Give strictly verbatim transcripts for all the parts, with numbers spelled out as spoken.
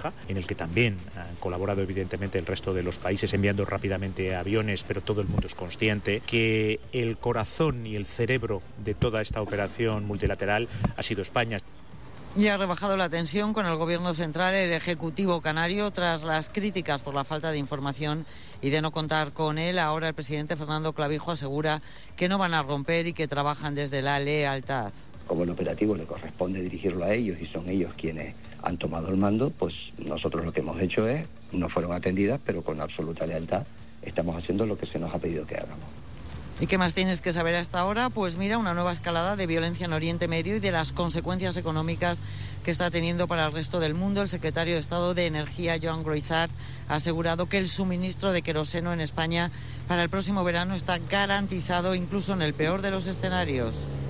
baja, en el que también han colaborado evidentemente el resto de los países enviando rápidamente aviones, pero todo el mundo es consciente que el corazón y el cerebro de toda esta operación multilateral ha sido España. Y ha rebajado la tensión con el Gobierno central, el Ejecutivo canario, tras las críticas por la falta de información y de no contar con él. Ahora el presidente Fernando Clavijo asegura que no van a romper y que trabajan desde la lealtad. Como el operativo le corresponde dirigirlo a ellos y son ellos quienes han tomado el mando, pues nosotros lo que hemos hecho es, no fueron atendidas, pero con absoluta lealtad estamos haciendo lo que se nos ha pedido que hagamos. ¿Y qué más tienes que saber hasta ahora? Pues mira, una nueva escalada de violencia en Oriente Medio y de las consecuencias económicas que está teniendo para el resto del mundo. El secretario de Estado de Energía, Joan Groissart, ha asegurado que el suministro de queroseno en España para el próximo verano está garantizado, incluso en el peor de los escenarios.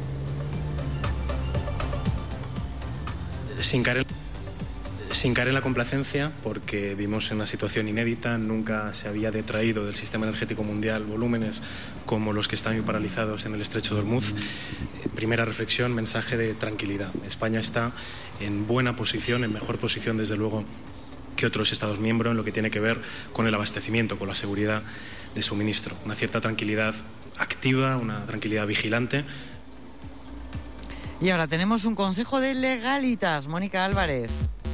Sin caer, sin caer en la complacencia, porque vivimos en una situación inédita, nunca se había detraído del sistema energético mundial volúmenes como los que están hoy paralizados en el estrecho de Hormuz. Primera reflexión, mensaje de tranquilidad. España está en buena posición, en mejor posición desde luego que otros Estados miembros en lo que tiene que ver con el abastecimiento, con la seguridad de suministro. Una cierta tranquilidad activa, una tranquilidad vigilante. Y ahora tenemos un consejo de Legalitas. Mónica Álvarez.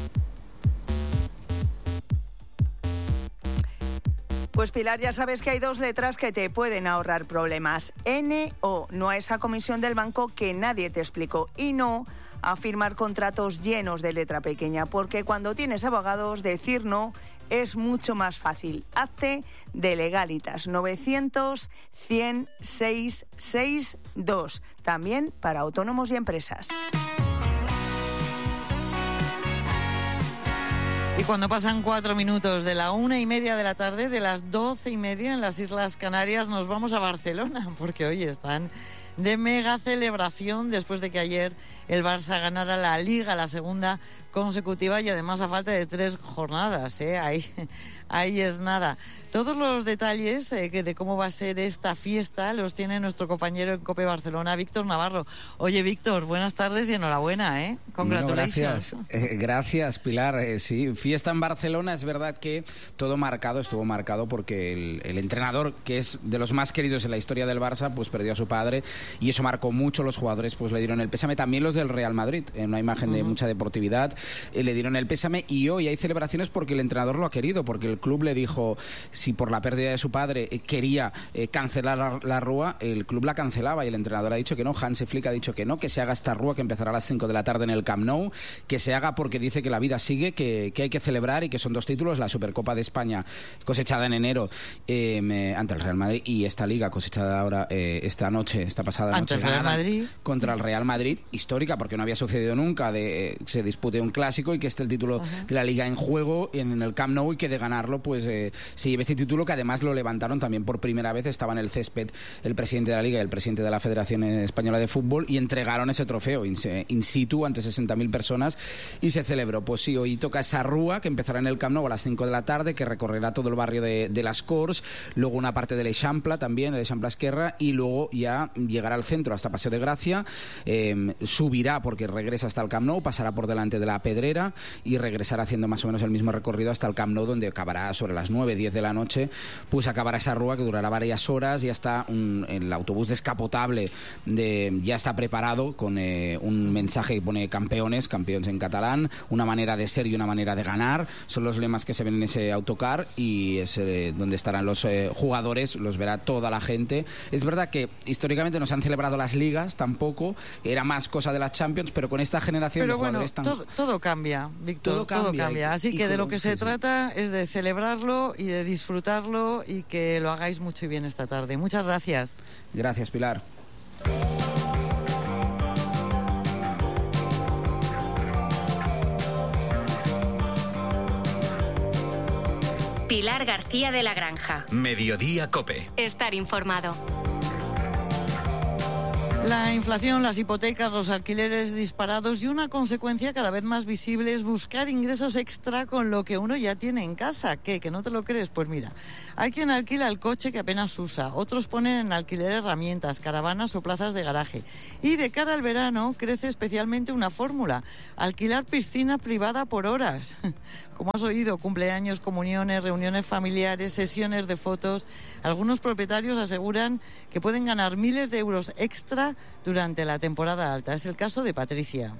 Pues Pilar, ya sabes que hay dos letras que te pueden ahorrar problemas. N O, no a esa comisión del banco que nadie te explicó. Y no a firmar contratos llenos de letra pequeña, porque cuando tienes abogados, decir no es mucho más fácil. Hazte de Legalitas, novecientos, cien, seiscientos sesenta y dos. También para autónomos y empresas. Y cuando pasan cuatro minutos de la una y media de la tarde, de las doce y media en las Islas Canarias, nos vamos a Barcelona, porque hoy están de mega celebración después de que ayer el Barça ganara la Liga, la segunda consecutiva, y además a falta de tres jornadas, ¿eh? Ahí, ahí es nada. Todos los detalles eh, de cómo va a ser esta fiesta los tiene nuestro compañero en COPE Barcelona, Víctor Navarro. Oye, Víctor, buenas tardes y enhorabuena, ¿eh? Congratulations. Bueno, gracias, eh, gracias, Pilar. Eh, sí, fiesta en Barcelona. Es verdad que todo marcado, estuvo marcado porque el, el entrenador, que es de los más queridos en la historia del Barça, pues perdió a su padre y eso marcó mucho. Los jugadores pues le dieron el pésame, también los del Real Madrid, en una imagen uh-huh. de mucha deportividad, eh, le dieron el pésame. Y hoy hay celebraciones porque el entrenador lo ha querido, porque el club le dijo si por la pérdida de su padre eh, quería eh, cancelar la, la rúa, el club la cancelaba y el entrenador ha dicho que no. Hansi Flick ha dicho que no, que se haga esta rúa que empezará a las cinco de la tarde en el Camp Nou, que se haga porque dice que la vida sigue, que, que hay que celebrar y que son dos títulos, la Supercopa de España cosechada en enero eh, ante el Real Madrid y esta Liga cosechada ahora eh, esta noche, esta pasada ante noche el Real Madrid contra el Real Madrid, histórica porque no había sucedido nunca de eh, se dispute un clásico y que esté el título uh-huh. de la Liga en juego en el Camp Nou y que de ganarlo pues eh, se lleve este título, que además lo levantaron también por primera vez. Estaba en el césped el presidente de la Liga y el presidente de la Federación Española de Fútbol y entregaron ese trofeo in, in situ ante sesenta mil personas y se celebró. Pues sí, hoy toca esa rúa que empezará en el Camp Nou a las cinco de la tarde, que recorrerá todo el barrio de, de Las Corts, luego una parte de l'Eixample también, el Eixample Esquerra, y luego ya llegará al centro hasta Paseo de Gracia, eh, subirá porque regresa hasta el Camp Nou, pasará por delante de la Pedrera y regresará haciendo más o menos el mismo recorrido hasta el Camp Nou, donde acabará sobre las nueve, diez de la noche, pues acabará esa rúa que durará varias horas. Ya está un, el autobús descapotable de, ya está preparado con eh, un mensaje que pone campeones, campeones en catalán, una manera de ser y una manera de ganar, son los lemas que se ven en ese autocar y es eh, donde estarán los eh, jugadores, los verá toda la gente. Es verdad que históricamente no se han celebrado las ligas tampoco, era más cosa de las Champions, pero con esta generación pero de bueno, jugadores tan... todo, todo cambia, Víctor, todo cambia, todo cambia. Así y, que y de lo que sí, se sí. trata es de celebrarlo y de disfrutarlo y que lo hagáis mucho y bien esta tarde. Muchas gracias. Gracias, Pilar. Pilar García de la Granja. Mediodía COPE. Estar informado. La inflación, las hipotecas, los alquileres disparados y una consecuencia cada vez más visible es buscar ingresos extra con lo que uno ya tiene en casa. ¿Qué? ¿Que no te lo crees? Pues mira, hay quien alquila el coche que apenas usa, otros ponen en alquiler herramientas, caravanas o plazas de garaje. Y de cara al verano crece especialmente una fórmula, alquilar piscina privada por horas. Como has oído, cumpleaños, comuniones, reuniones familiares, sesiones de fotos. Algunos propietarios aseguran que pueden ganar miles de euros extra durante la temporada alta. Es el caso de Patricia.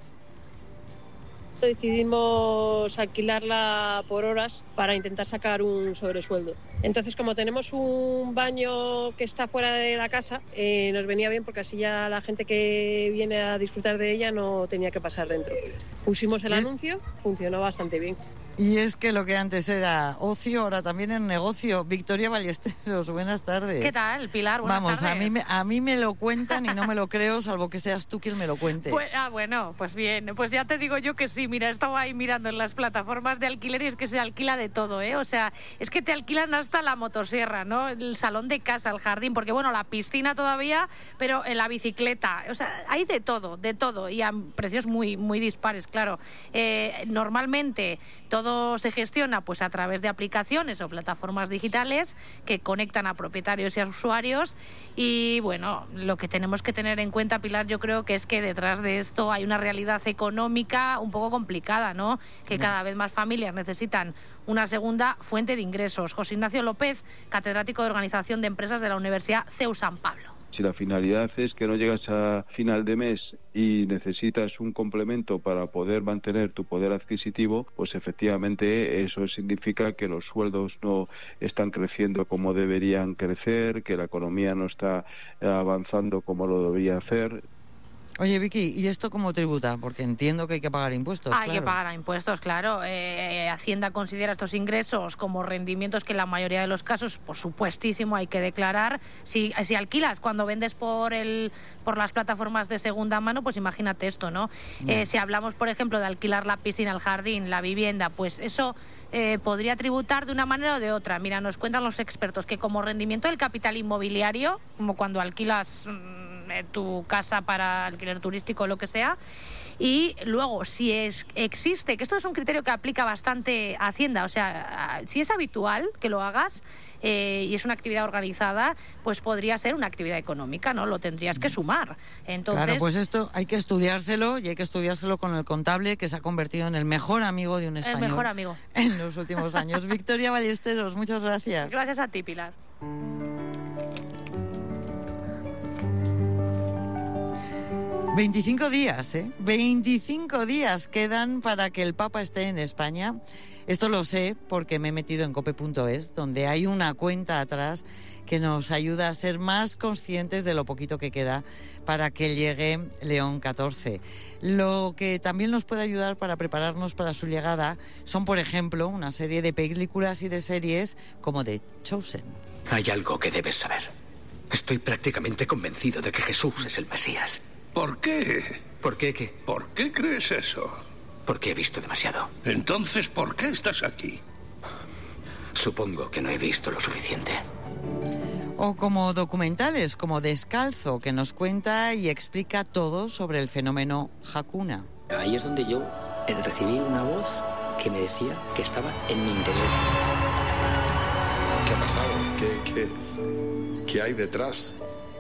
Decidimos alquilarla por horas para intentar sacar un sobresueldo. Entonces, como tenemos un baño que está fuera de la casa, eh, nos venía bien porque así ya la gente que viene a disfrutar de ella no tenía que pasar dentro. Pusimos el anuncio, funcionó bastante bien. Y es que lo que antes era ocio, ahora también es negocio. Victoria Ballesteros, buenas tardes. ¿Qué tal, Pilar? Buenas Vamos, tardes. a mí, me, a mí me lo cuentan y no me lo creo, salvo que seas tú quien me lo cuente. Pues, ah, bueno, pues bien, pues ya te digo yo que sí. Mira, estaba ahí mirando en las plataformas de alquiler y es que se alquila de todo, ¿eh? O sea, es que te alquilan hasta la motosierra, ¿no? El salón de casa, el jardín, porque bueno, la piscina todavía, pero en la bicicleta. O sea, hay de todo, de todo. Y a precios muy, muy dispares, claro. Eh, normalmente todo se gestiona pues a través de aplicaciones o plataformas digitales que conectan a propietarios y a usuarios y bueno, lo que tenemos que tener en cuenta, Pilar, yo creo que es que detrás de esto hay una realidad económica un poco complicada, ¿no? Que cada vez más familias necesitan una segunda fuente de ingresos. José Ignacio López, catedrático de Organización de Empresas de la Universidad C E U San Pablo. Si la finalidad es que no llegas a final de mes y necesitas un complemento para poder mantener tu poder adquisitivo, pues efectivamente eso significa que los sueldos no están creciendo como deberían crecer, que la economía no está avanzando como lo debería hacer. Oye, Vicky, ¿y esto cómo tributa? Porque entiendo que hay que pagar impuestos. Hay claro. que pagar impuestos, claro. Eh, Hacienda considera estos ingresos como rendimientos que en la mayoría de los casos, por supuestísimo, hay que declarar. Si, si alquilas cuando vendes por el por las plataformas de segunda mano, pues imagínate esto, ¿no? no. Eh, si hablamos, por ejemplo, de alquilar la piscina, el jardín, la vivienda, pues eso eh, podría tributar de una manera o de otra. Mira, nos cuentan los expertos que como rendimiento del capital inmobiliario, como cuando alquilas tu casa para alquiler turístico o lo que sea, y luego si es existe, que esto es un criterio que aplica bastante a Hacienda, o sea, si es habitual que lo hagas eh, y es una actividad organizada, pues podría ser una actividad económica, ¿no? Lo tendrías que sumar. Entonces, claro, pues esto hay que estudiárselo y hay que estudiárselo con el contable, que se ha convertido en el mejor amigo de un español. El mejor amigo. En los últimos años. Victoria Ballesteros, muchas gracias. Gracias a ti, Pilar. veinticinco días, ¿eh? veinticinco días quedan para que el Papa esté en España. Esto lo sé porque me he metido en cope punto es, donde hay una cuenta atrás que nos ayuda a ser más conscientes de lo poquito que queda para que llegue León catorce. Lo que también nos puede ayudar para prepararnos para su llegada son, por ejemplo, una serie de películas y de series como The Chosen. Hay algo que debes saber. Estoy prácticamente convencido de que Jesús es el Mesías. ¿Por qué? ¿Por qué qué? ¿Por qué crees eso? Porque he visto demasiado. Entonces, ¿por qué estás aquí? Supongo que no he visto lo suficiente. O como documentales, como Descalzo, que nos cuenta y explica todo sobre el fenómeno Hakuna. Ahí es donde yo recibí una voz que me decía que estaba en mi interior. ¿Qué ha pasado? ¿Qué, qué, qué hay detrás?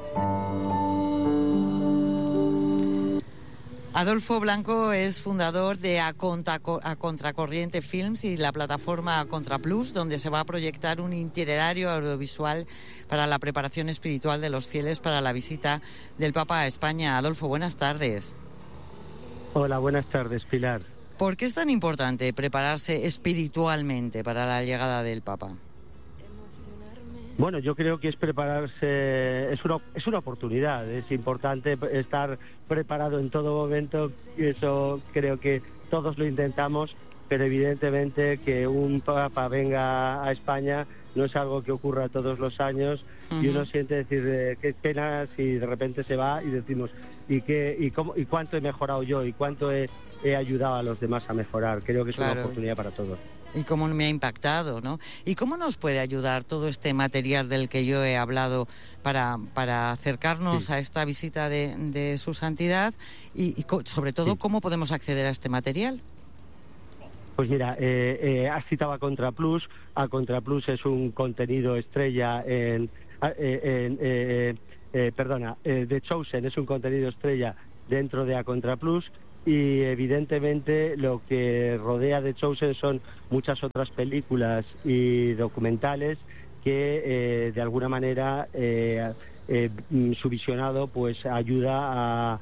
Adolfo Blanco es fundador de A, Contra, A Contracorriente Films y la plataforma A Contra Plus, donde se va a proyectar un itinerario audiovisual para la preparación espiritual de los fieles para la visita del Papa a España. Adolfo, buenas tardes. Hola, buenas tardes, Pilar. ¿Por qué es tan importante prepararse espiritualmente para la llegada del Papa? Bueno, yo creo que es prepararse, es una, es una oportunidad, es importante estar preparado en todo momento, y eso creo que todos lo intentamos, pero evidentemente que un Papa venga a España no es algo que ocurra todos los años. Uh-huh. Y uno siente decir, eh, qué pena si de repente se va y decimos, ¿y qué, y cómo, y cuánto he mejorado yo? ¿Y cuánto he, he ayudado a los demás a mejorar? Creo que es claro. Una oportunidad para todos. Y cómo me ha impactado, ¿no? ¿Y cómo nos puede ayudar todo este material del que yo he hablado para, para acercarnos sí. a esta visita de, de su santidad? Y, y sobre todo, sí. ¿cómo podemos acceder a este material? Pues mira, eh, eh, has citado a ContraPlus. A ContraPlus es un contenido estrella en... Eh, en eh, eh, perdona, eh, The Chosen es un contenido estrella dentro de A ContraPlus. Y evidentemente lo que rodea The Chosen son muchas otras películas y documentales que eh, de alguna manera eh, eh, su visionado pues ayuda a,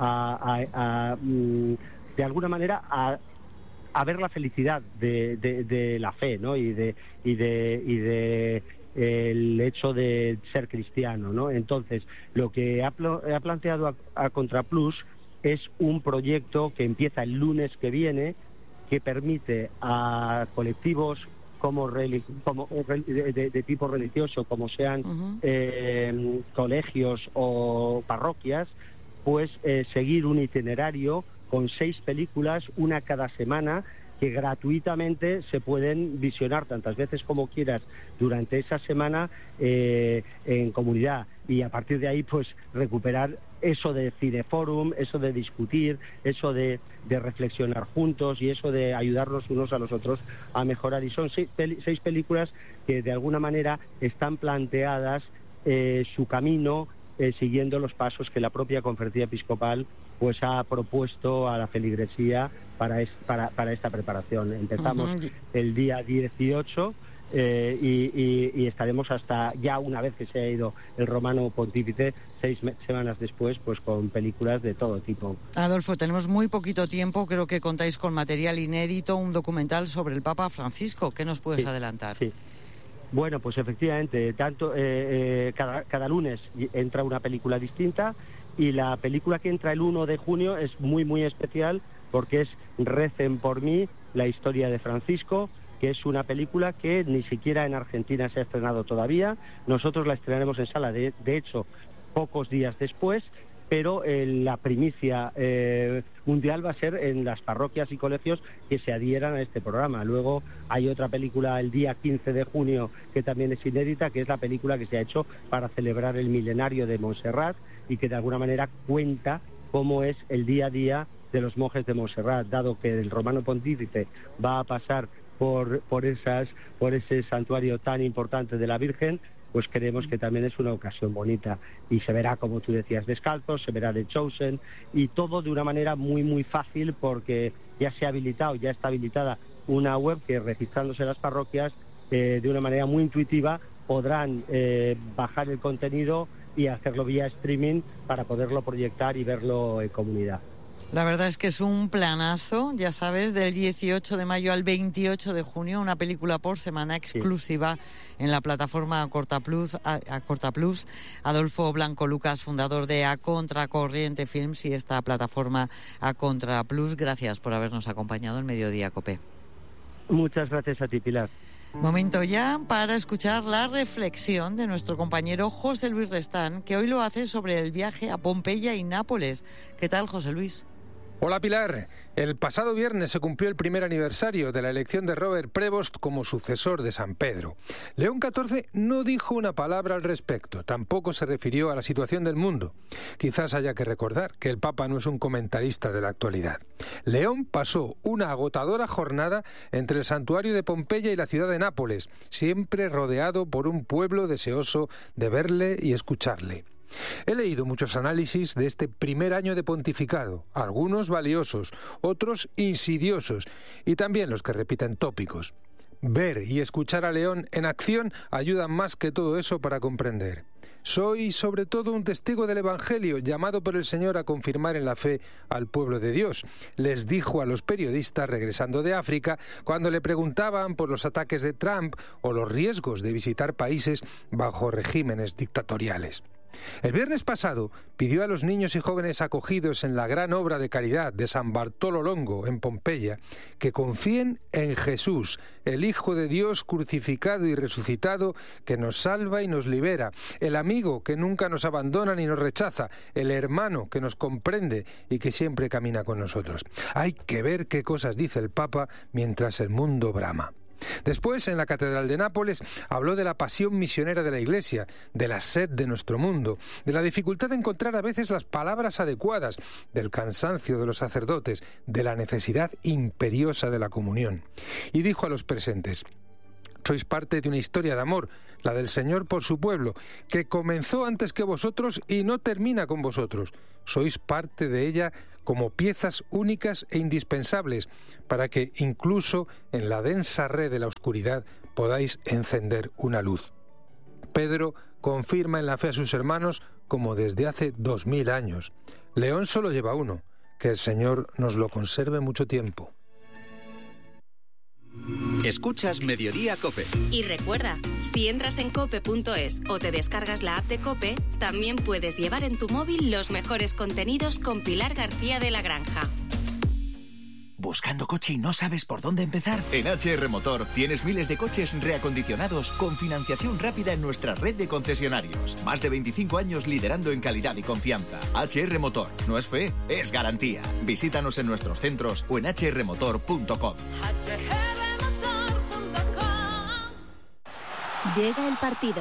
a, a, a de alguna manera a, a ver la felicidad de, de, de la fe, ¿no? y de y de y de el hecho de ser cristiano, ¿no? Entonces lo que ha, ha planteado a, a ContraPlus es un proyecto que empieza el lunes que viene, que permite a colectivos como, como de, de, de tipo religioso, como sean uh-huh. eh, colegios o parroquias, pues eh, seguir un itinerario con seis películas, una cada semana, que gratuitamente se pueden visionar tantas veces como quieras durante esa semana eh, en comunidad, y a partir de ahí pues recuperar eso de cineforum, eso de discutir, eso de, de reflexionar juntos y eso de ayudarnos unos a los otros a mejorar. Y son seis, peli, seis películas que de alguna manera están planteadas eh, su camino eh, siguiendo los pasos que la propia Conferencia Episcopal pues ha propuesto a la feligresía para, es, para, para esta preparación. Empezamos uh-huh. el día dieciocho eh, y, y, y estaremos hasta ya una vez que se ha ido el romano pontífice, seis me- semanas después, pues con películas de todo tipo. Adolfo, tenemos muy poquito tiempo, creo que contáis con material inédito, un documental sobre el Papa Francisco. ¿Qué nos puedes sí, adelantar? Sí. Bueno, pues efectivamente, tanto eh, eh, cada, cada lunes entra una película distinta, y la película que entra el uno de junio es muy, muy especial porque es Recen por mí, la historia de Francisco, que es una película que ni siquiera en Argentina se ha estrenado todavía. Nosotros la estrenaremos en sala, de, de hecho, pocos días después, pero eh, la primicia eh, mundial va a ser en las parroquias y colegios que se adhieran a este programa. Luego hay otra película el día quince de junio que también es inédita, que es la película que se ha hecho para celebrar el milenario de Montserrat y que de alguna manera cuenta cómo es el día a día de los monjes de Montserrat, dado que el romano pontífice va a pasar por, por, esas, por ese santuario tan importante de la Virgen. Pues creemos que también es una ocasión bonita y se verá, como tú decías, descalzos, se verá The Chosen y todo de una manera muy muy fácil porque ya se ha habilitado, ya está habilitada una web que, registrándose en las parroquias eh, de una manera muy intuitiva, podrán eh, bajar el contenido y hacerlo vía streaming para poderlo proyectar y verlo en comunidad. La verdad es que es un planazo, ya sabes, del dieciocho de mayo al veintiocho de junio, una película por semana exclusiva sí. en la plataforma A ContraPlus, a, a ContraPlus. Adolfo Blanco Lucas, fundador de A Contracorriente Films y esta plataforma A ContraPlus. Gracias por habernos acompañado en Mediodía Cope. Muchas gracias a ti, Pilar. Momento ya para escuchar la reflexión de nuestro compañero José Luis Restán, que hoy lo hace sobre el viaje a Pompeya y Nápoles. ¿Qué tal, José Luis? Hola Pilar, el pasado viernes se cumplió el primer aniversario de la elección de Robert Prevost como sucesor de San Pedro. León catorce no dijo una palabra al respecto, tampoco se refirió a la situación del mundo. Quizás haya que recordar que el Papa no es un comentarista de la actualidad. León pasó una agotadora jornada entre el santuario de Pompeya y la ciudad de Nápoles, siempre rodeado por un pueblo deseoso de verle y escucharle. He leído muchos análisis de este primer año de pontificado, algunos valiosos, otros insidiosos y también los que repiten tópicos. Ver y escuchar a León en acción ayudan más que todo eso para comprender. Soy sobre todo un testigo del Evangelio llamado por el Señor a confirmar en la fe al pueblo de Dios, les dijo a los periodistas regresando de África cuando le preguntaban por los ataques de Trump o los riesgos de visitar países bajo regímenes dictatoriales. El viernes pasado pidió a los niños y jóvenes acogidos en la gran obra de caridad de San Bartolo Longo en Pompeya que confíen en Jesús, el Hijo de Dios crucificado y resucitado que nos salva y nos libera, el amigo que nunca nos abandona ni nos rechaza, el hermano que nos comprende y que siempre camina con nosotros. Hay que ver qué cosas dice el Papa mientras el mundo brama. Después, en la Catedral de Nápoles, habló de la pasión misionera de la Iglesia, de la sed de nuestro mundo, de la dificultad de encontrar a veces las palabras adecuadas, del cansancio de los sacerdotes, de la necesidad imperiosa de la comunión. Y dijo a los presentes: sois parte de una historia de amor, la del Señor por su pueblo, que comenzó antes que vosotros y no termina con vosotros. Sois parte de ella como piezas únicas e indispensables, para que incluso en la densa red de la oscuridad podáis encender una luz. Pedro confirma en la fe a sus hermanos como desde hace dos mil años. León solo lleva uno, que el Señor nos lo conserve mucho tiempo. Escuchas Mediodía COPE. Y recuerda, si entras en cope punto es o te descargas la app de COPE, también puedes llevar en tu móvil los mejores contenidos con Pilar García de la Granja. ¿Buscando coche y no sabes por dónde empezar? En H R Motor tienes miles de coches reacondicionados con financiación rápida en nuestra red de concesionarios. Más de veinticinco años liderando en calidad y confianza. H R Motor. No es fe, es garantía. Visítanos en nuestros centros o en h r motor punto com. Llega el partido.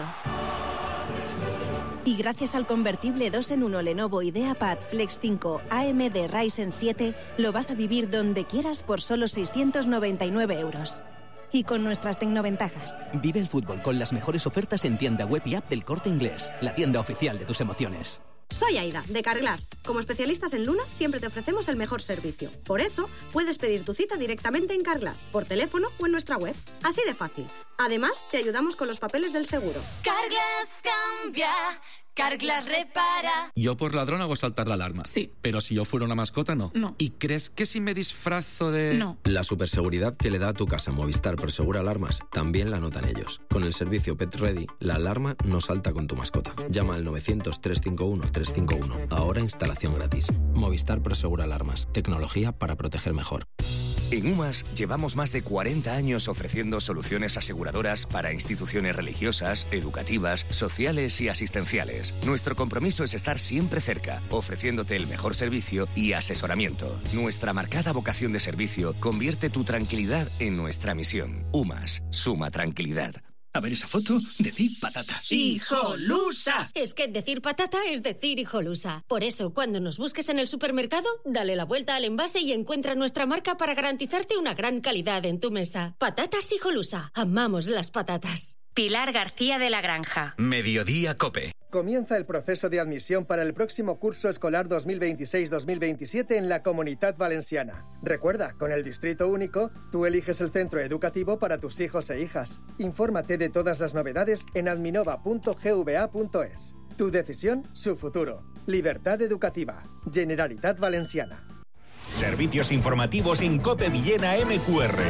Y gracias al convertible dos en uno Lenovo IdeaPad Flex cinco A M D Ryzen siete, lo vas a vivir donde quieras por solo seiscientos noventa y nueve euros. Y con nuestras tecnoventajas. Vive el fútbol con las mejores ofertas en tienda web y app del Corte Inglés, la tienda oficial de tus emociones. Soy Aida, de Carglass. Como especialistas en lunas, siempre te ofrecemos el mejor servicio. Por eso, puedes pedir tu cita directamente en Carglass, por teléfono o en nuestra web. Así de fácil. Además, te ayudamos con los papeles del seguro. Carglass cambia, Carglass repara. Yo por ladrón hago saltar la alarma. Sí. Pero si yo fuera una mascota, no. No. ¿Y crees que si me disfrazo de...? No. La superseguridad que le da a tu casa Movistar Prosegura Alarmas también la notan ellos. Con el servicio Pet Ready, la alarma no salta con tu mascota. Llama al novecientos, trescientos cincuenta y uno, trescientos cincuenta y uno. Ahora instalación gratis. Movistar Prosegura Alarmas. Tecnología para proteger mejor. En UMAS llevamos más de cuarenta años ofreciendo soluciones aseguradoras para instituciones religiosas, educativas, sociales y asistenciales. Nuestro compromiso es estar siempre cerca, ofreciéndote el mejor servicio y asesoramiento. Nuestra marcada vocación de servicio convierte tu tranquilidad en nuestra misión. UMAS, suma tranquilidad. A ver esa foto, decir patata. ¡Hijolusa! Es que decir patata es decir hijolusa. Por eso, cuando nos busques en el supermercado, dale la vuelta al envase y encuentra nuestra marca para garantizarte una gran calidad en tu mesa. Patatas hijolusa. Amamos las patatas. Pilar García de la Granja. Mediodía COPE. Comienza el proceso de admisión para el próximo curso escolar dos mil veintiséis dos mil veintisiete en la Comunitat Valenciana. Recuerda, con el Distrito Único, tú eliges el centro educativo para tus hijos e hijas. Infórmate de todas las novedades en adminova punto g v a punto es. Tu decisión, su futuro. Libertad educativa. Generalitat Valenciana. Servicios informativos en COPE Villena M Q R.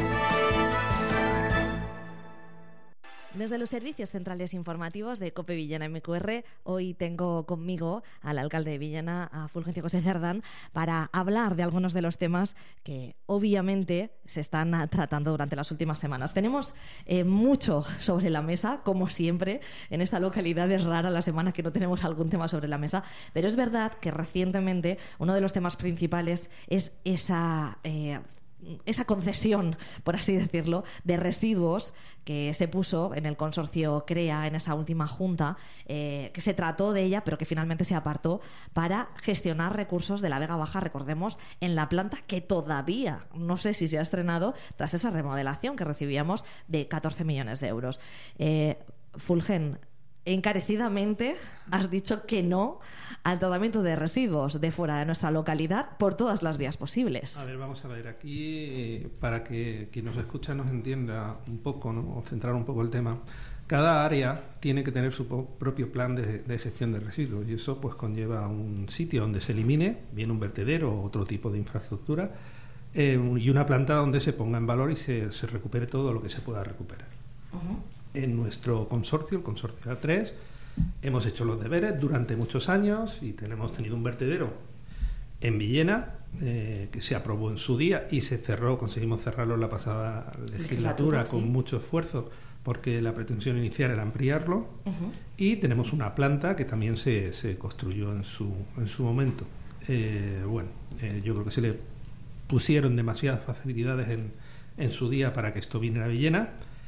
Desde los servicios centrales informativos de COPE Villena M Q R, hoy tengo conmigo al alcalde de Villena, a Fulgencio José Cerdán, para hablar de algunos de los temas que obviamente se están tratando durante las últimas semanas. Tenemos eh, mucho sobre la mesa, como siempre. En esta localidad es rara la semana que no tenemos algún tema sobre la mesa, pero es verdad que recientemente uno de los temas principales es esa... Eh, esa concesión, por así decirlo, de residuos que se puso en el consorcio CREA en esa última junta, eh, que se trató de ella, pero que finalmente se apartó para gestionar recursos de la Vega Baja, recordemos, en la planta que todavía no sé si se ha estrenado tras esa remodelación que recibíamos de catorce millones de euros. Eh, Fulgen, encarecidamente has dicho que no al tratamiento de residuos de fuera de nuestra localidad por todas las vías posibles. A ver, vamos a ver, aquí para que quien nos escucha nos entienda un poco, ¿no? O centrar un poco el tema. Cada área tiene que tener su propio plan de, de gestión de residuos, y eso pues conlleva un sitio donde se elimine, bien un vertedero o otro tipo de infraestructura, eh, y una planta donde se ponga en valor y se, se recupere todo lo que se pueda recuperar. Uh-huh. En nuestro consorcio, el consorcio A tres, hemos hecho los deberes durante muchos años y tenemos tenido un vertedero en Villena eh, que se aprobó en su día y se cerró, conseguimos cerrarlo en la pasada legislatura, legislatura con sí. mucho esfuerzo, porque la pretensión inicial era ampliarlo. Uh-huh. Y tenemos una planta que también se, se construyó en su, en su momento. Eh, bueno, eh, yo creo que se le pusieron demasiadas facilidades en en su día para que esto viniera a Villena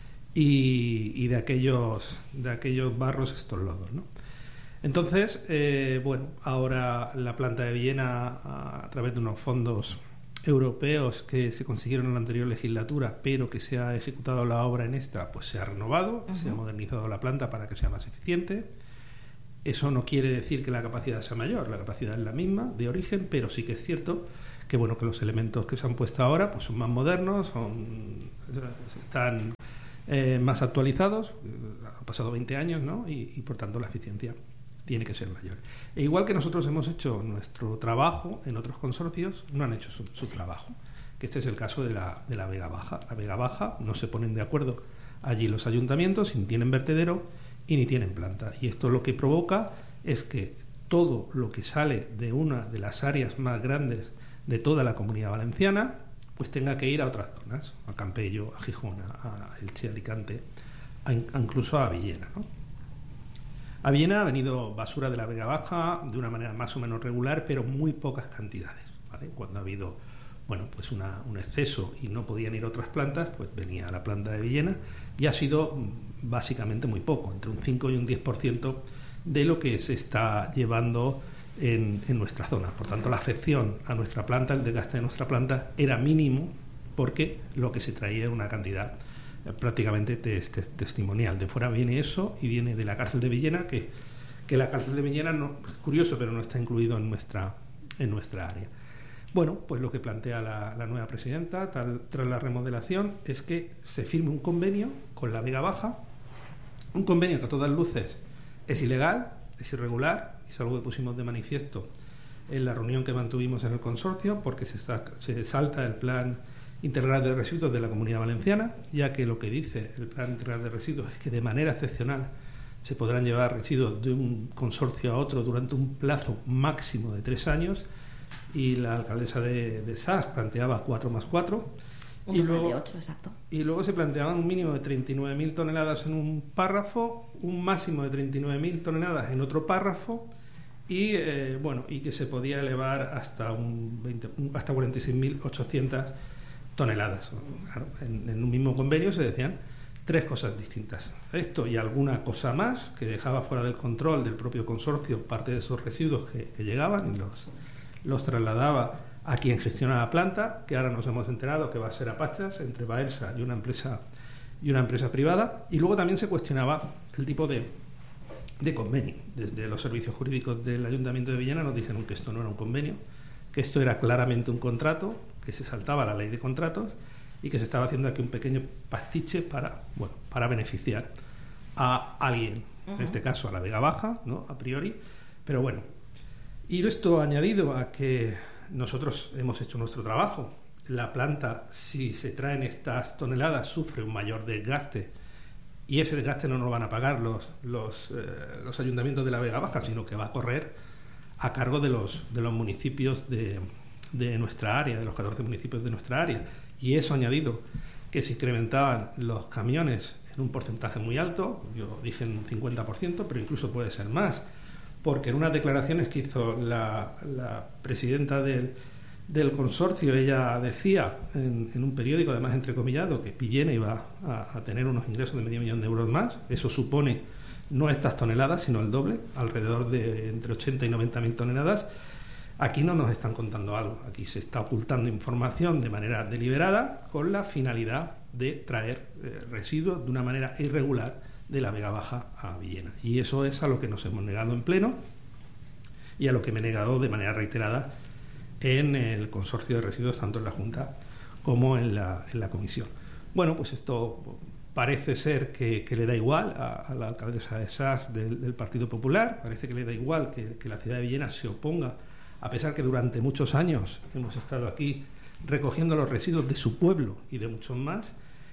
y, y de aquellos de aquellos barros estos lodos, ¿no? Entonces, eh, bueno, ahora la planta de Villena, a, a través de unos fondos europeos que se consiguieron en la anterior legislatura, pero que se ha ejecutado la obra en esta, pues se ha renovado, uh-huh. se ha modernizado la planta para que sea más eficiente. Eso no quiere decir que la capacidad sea mayor, la capacidad es la misma de origen, pero sí que es cierto que bueno, que los elementos que se han puesto ahora pues son más modernos, son están eh, más actualizados, han pasado veinte años, ¿no? Y, y por tanto la eficiencia tiene que ser mayor. E igual que nosotros hemos hecho nuestro trabajo en otros consorcios, no han hecho su, su trabajo, que este es el caso de la, de la Vega Baja. La Vega Baja no se ponen de acuerdo allí los ayuntamientos, ni tienen vertedero y ni tienen planta. Y esto lo que provoca es que todo lo que sale de una de las áreas más grandes de toda la Comunidad Valenciana, pues tenga que ir a otras zonas, a Campello, a Gijón, a Elche, a Alicante, a, a incluso a Villena, ¿no? A Villena ha venido basura de la Vega Baja de una manera más o menos regular, pero muy pocas cantidades, ¿vale? Cuando ha habido bueno, pues una, un exceso y no podían ir a otras plantas, pues venía a la planta de Villena y ha sido básicamente muy poco, entre un cinco y un diez por ciento de lo que se está llevando en, en nuestra zona. Por tanto, la afección a nuestra planta, el desgaste de nuestra planta era mínimo porque lo que se traía era una cantidad prácticamente te, te, testimonial. De fuera viene eso y viene de la cárcel de Villena, que, que la cárcel de Villena, no, es curioso, pero no está incluido en nuestra, en nuestra área. Bueno, pues lo que plantea la, la nueva presidenta tal, tras la remodelación es que se firme un convenio con la Vega Baja, un convenio que a todas luces es ilegal, es irregular, y es algo que pusimos de manifiesto en la reunión que mantuvimos en el consorcio, porque se, está, se salta el plan integral de residuos de la Comunidad Valenciana, ya que lo que dice el plan integral de residuos es que de manera excepcional se podrán llevar residuos de un consorcio a otro durante un plazo máximo de tres años, y la alcaldesa de, de Sas planteaba cuatro más cuatro, un y luego, de ocho, exacto. y luego se planteaban un mínimo de treinta y nueve mil toneladas en un párrafo, un máximo de treinta y nueve mil toneladas en otro párrafo, y eh, bueno, y que se podía elevar hasta un veinte, hasta cuarenta y seis mil ochocientas toneladas. Claro, en, en un mismo convenio se decían tres cosas distintas. Esto y alguna cosa más que dejaba fuera del control del propio consorcio parte de esos residuos que, que llegaban y los, los trasladaba a quien gestiona la planta, que ahora nos hemos enterado que va a ser Apachas, entre Baelsa y una empresa y una empresa privada. Y luego también se cuestionaba el tipo de, de convenio. Desde los servicios jurídicos del Ayuntamiento de Villena nos dijeron que esto no era un convenio, que esto era claramente un contrato, que se saltaba la ley de contratos y que se estaba haciendo aquí un pequeño pastiche para, bueno, para beneficiar a alguien, uh-huh. en este caso a la Vega Baja, ¿no? A priori, pero bueno. Y esto añadido a que nosotros hemos hecho nuestro trabajo, la planta, si se traen estas toneladas, sufre un mayor desgaste, y ese desgaste no nos lo van a pagar los, los, eh, los ayuntamientos de la Vega Baja, sino que va a correr a cargo de los, de los municipios de, de nuestra área, de los catorce municipios de nuestra área. Y eso añadido que se incrementaban los camiones en un porcentaje muy alto, yo dije en un cincuenta por ciento, pero incluso puede ser más, porque en unas declaraciones que hizo la, la presidenta del, del consorcio, ella decía en, en un periódico, además entrecomillado, que Villena iba a, a tener unos ingresos de medio millón de euros más. Eso supone no estas toneladas, sino el doble, alrededor de entre ochenta y noventa mil toneladas. Aquí no nos están contando algo, aquí se está ocultando información de manera deliberada con la finalidad de traer eh, residuos de una manera irregular de la Vega Baja a Villena. Y eso es a lo que nos hemos negado en pleno y a lo que me he negado de manera reiterada en el consorcio de residuos, tanto en la Junta como en la, en la comisión. Bueno, pues esto parece ser que, que le da igual a, a la alcaldesa de Sas del, del Partido Popular, parece que le da igual que, que la ciudad de Villena se oponga, a pesar que durante muchos años hemos estado aquí recogiendo los residuos de su pueblo y de muchos más.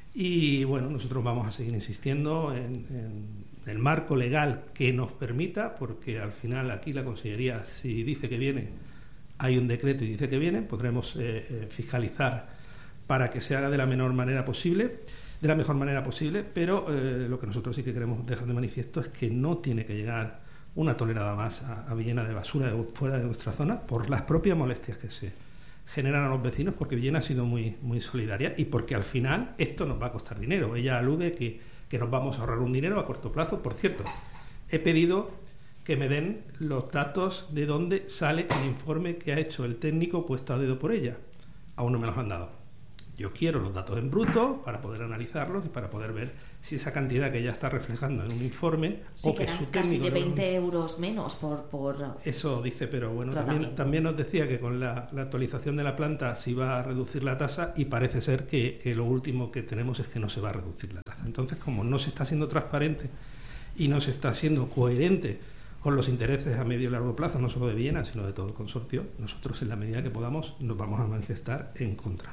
Y bueno, nosotros vamos a seguir insistiendo en, en el marco legal que nos permita, porque al final aquí la Consellería, si dice que viene, hay un decreto y dice que viene, podremos eh, eh, fiscalizar para que se haga de la menor manera posible, de la mejor manera posible, pero eh, lo que nosotros sí que queremos dejar de manifiesto es que no tiene que llegar una tonelada más a, a Villena de basura de, fuera de nuestra zona por las propias molestias que se, generan a los vecinos, porque Villena ha sido muy, muy solidaria y porque al final esto nos va a costar dinero. Ella alude que, que nos vamos a ahorrar un dinero a corto plazo. Por cierto, he pedido que me den los datos de dónde sale el informe que ha hecho el técnico puesto a dedo por ella. Aún no me los han dado. Yo quiero los datos en bruto para poder analizarlos y para poder ver si esa cantidad que ella está reflejando en un informe sí, o que, que su casi técnico... de veinte euros menos por... por Eso dice, pero bueno, también, también nos decía que con la, la actualización de la planta se iba a reducir la tasa y parece ser que, que lo último que tenemos es que no se va a reducir la tasa. Entonces, como no se está siendo transparente y no se está siendo coherente con los intereses a medio y largo plazo, no solo de Villena, sino de todo el consorcio, nosotros en la medida que podamos nos vamos a manifestar en contra.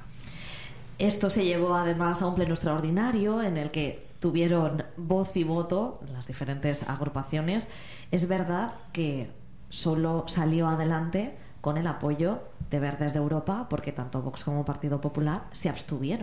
Esto se llevó además a un pleno extraordinario en el que tuvieron voz y voto las diferentes agrupaciones. Es verdad que solo salió adelante con el apoyo de Verdes de Europa, porque tanto Vox como Partido Popular se abstuvieron.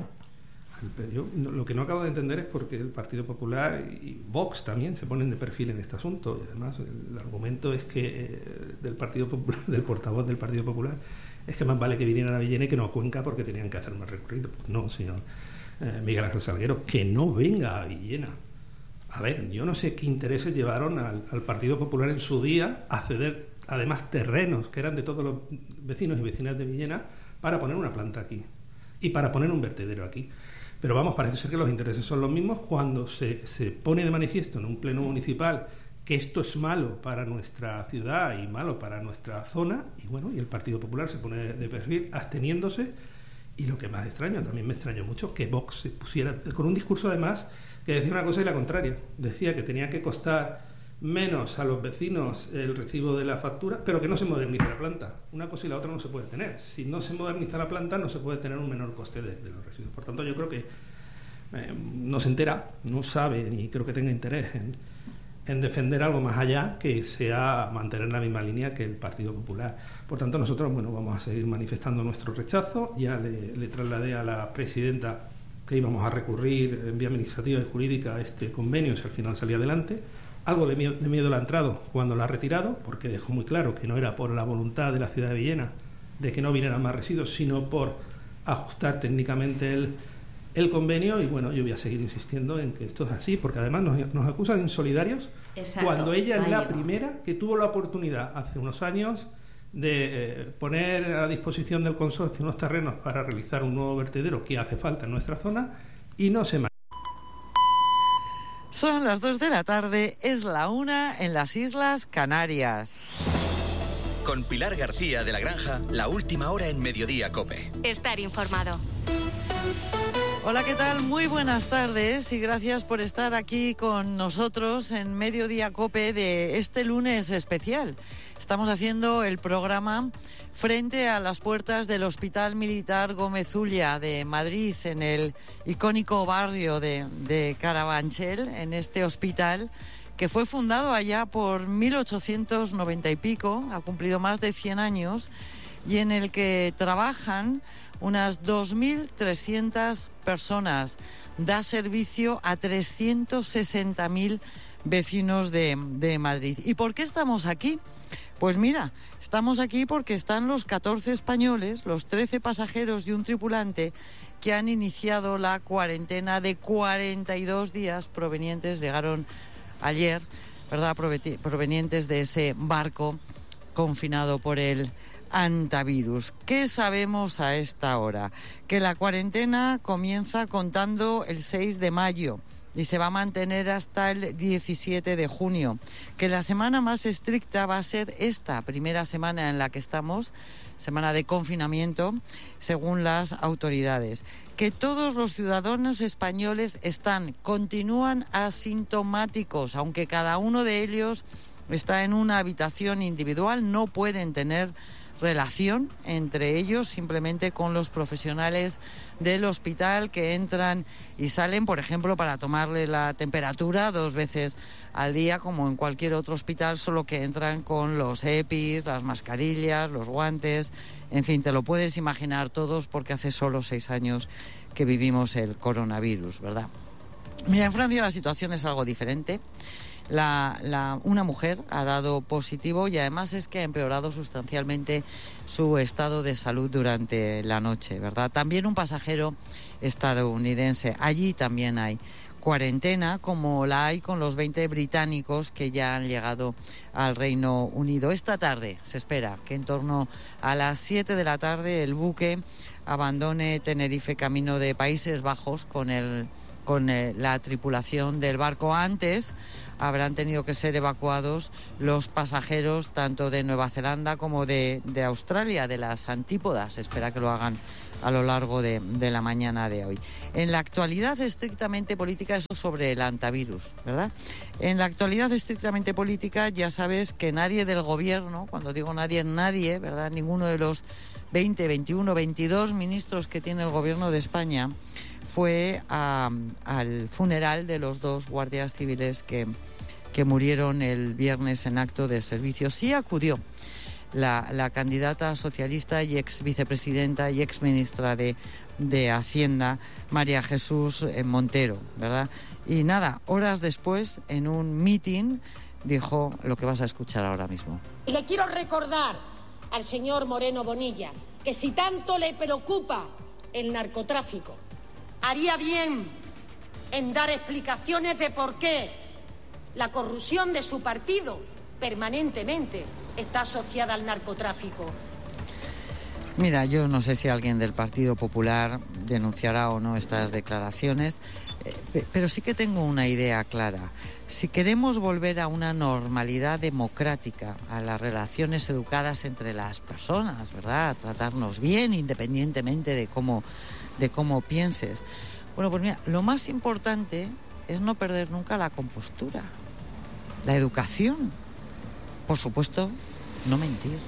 Yo lo que no acabo de entender es por qué el Partido Popular y Vox también se ponen de perfil en este asunto. Y además el argumento es que eh, del Partido Popular, del portavoz del Partido Popular, es que más vale que vinieran a Villena y que no a Cuenca porque tenían que hacer más recorrido. Pues no, señor eh, Miguel Ángel Salguero, que no venga a Villena. A ver, yo no sé qué intereses llevaron al, al Partido Popular en su día a ceder, además, terrenos que eran de todos los vecinos y vecinas de Villena para poner una planta aquí y para poner un vertedero aquí. Pero vamos, parece ser que los intereses son los mismos cuando se, se pone de manifiesto en un pleno municipal que esto es malo para nuestra ciudad y malo para nuestra zona, y bueno, y el Partido Popular se pone de perfil absteniéndose, y lo que más extraño, también me extrañó mucho, que Vox se pusiera, con un discurso además que decía una cosa y la contraria, decía que tenía que costar menos a los vecinos el recibo de la factura, pero que no se modernice la planta. Una cosa y la otra no se puede tener. Si no se moderniza la planta, no se puede tener un menor coste de, de los residuos. Por tanto, yo creo que eh, no se entera, no sabe, ni creo que tenga interés en, en defender algo más allá que sea mantener la misma línea que el Partido Popular. Por tanto, nosotros, bueno, vamos a seguir manifestando nuestro rechazo. Ya le, le trasladé a la presidenta que íbamos a recurrir en vía administrativa y jurídica a este convenio si al final salía adelante. Algo de miedo, de miedo le ha entrado cuando lo ha retirado, porque dejó muy claro que no era por la voluntad de la ciudad de Villena de que no vinieran más residuos, sino por ajustar técnicamente el, el convenio. Y bueno, yo voy a seguir insistiendo en que esto es así, porque además nos, nos acusan de insolidarios. Exacto, cuando ella es la va. primera que tuvo la oportunidad hace unos años de eh, poner a disposición del consorcio unos terrenos para realizar un nuevo vertedero que hace falta en nuestra zona y no se... Son las dos de la tarde, es la una en las Islas Canarias. Con Pilar García de la Granja, la última hora en Mediodía COPE. Estar informado. Hola, ¿qué tal? Muy buenas tardes y gracias por estar aquí con nosotros en Mediodía COPE de este lunes especial. Estamos haciendo el programa frente a las puertas del Hospital Militar Gómez Ulla de Madrid, en el icónico barrio de, de Carabanchel, en este hospital que fue fundado allá por mil ochocientos noventa y pico, ha cumplido más de cien años, y en el que trabajan unas dos mil trescientas personas. Da servicio a trescientos sesenta mil vecinos de, de Madrid. ¿Y por qué estamos aquí? Pues mira, estamos aquí porque están los catorce españoles, los trece pasajeros y un tripulante que han iniciado la cuarentena de cuarenta y dos días provenientes, llegaron ayer, ¿verdad?, provenientes de ese barco confinado por el antivirus. ¿Qué sabemos a esta hora? Que la cuarentena comienza contando el seis de mayo y se va a mantener hasta el diecisiete de junio, que la semana más estricta va a ser esta primera semana en la que estamos, semana de confinamiento, según las autoridades, que todos los ciudadanos españoles están, continúan asintomáticos, aunque cada uno de ellos está en una habitación individual, no pueden tener relación entre ellos, simplemente con los profesionales del hospital que entran y salen, por ejemplo, para tomarle la temperatura dos veces al día, como en cualquier otro hospital, solo que entran con los EPIs, las mascarillas, los guantes, en fin, te lo puedes imaginar todos, porque hace solo seis años que vivimos el coronavirus, ¿verdad? Mira, en Francia la situación es algo diferente. La, la, una mujer ha dado positivo y además es que ha empeorado sustancialmente su estado de salud durante la noche, ¿verdad? También un pasajero estadounidense. Allí también hay cuarentena, como la hay con los veinte británicos que ya han llegado al Reino Unido. Esta tarde se espera que en torno a las siete de la tarde el buque abandone Tenerife camino de Países Bajos con, el, con el, la tripulación del barco. Antes habrán tenido que ser evacuados los pasajeros tanto de Nueva Zelanda como de, de Australia, de las antípodas. Se espera que lo hagan a lo largo de, de la mañana de hoy. En la actualidad estrictamente política, eso sobre el antivirus, ¿verdad? En la actualidad estrictamente política, ya sabes que nadie del gobierno, cuando digo nadie, nadie, ¿verdad? Ninguno de los veinte, veintiuno, veintidós ministros que tiene el gobierno de España fue a, al funeral de los dos guardias civiles que, que murieron el viernes en acto de servicio. Sí acudió La, la candidata socialista y ex vicepresidenta y ex ministra de, de Hacienda, María Jesús Montero, ¿verdad? Y nada, horas después, en un mitin, dijo lo que vas a escuchar ahora mismo. Y le quiero recordar al señor Moreno Bonilla que si tanto le preocupa el narcotráfico, haría bien en dar explicaciones de por qué la corrupción de su partido permanentemente está asociada al narcotráfico. Mira, yo no sé si alguien del Partido Popular denunciará o no estas declaraciones, eh, pero sí que tengo una idea clara. Si queremos volver a una normalidad democrática, a las relaciones educadas entre las personas, ¿verdad? A tratarnos bien independientemente de cómo, de cómo pienses. Bueno, pues mira, lo más importante es no perder nunca la compostura, la educación. Por supuesto, no mentir.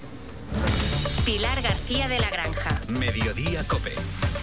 Pilar García de la Granja. Mediodía COPE.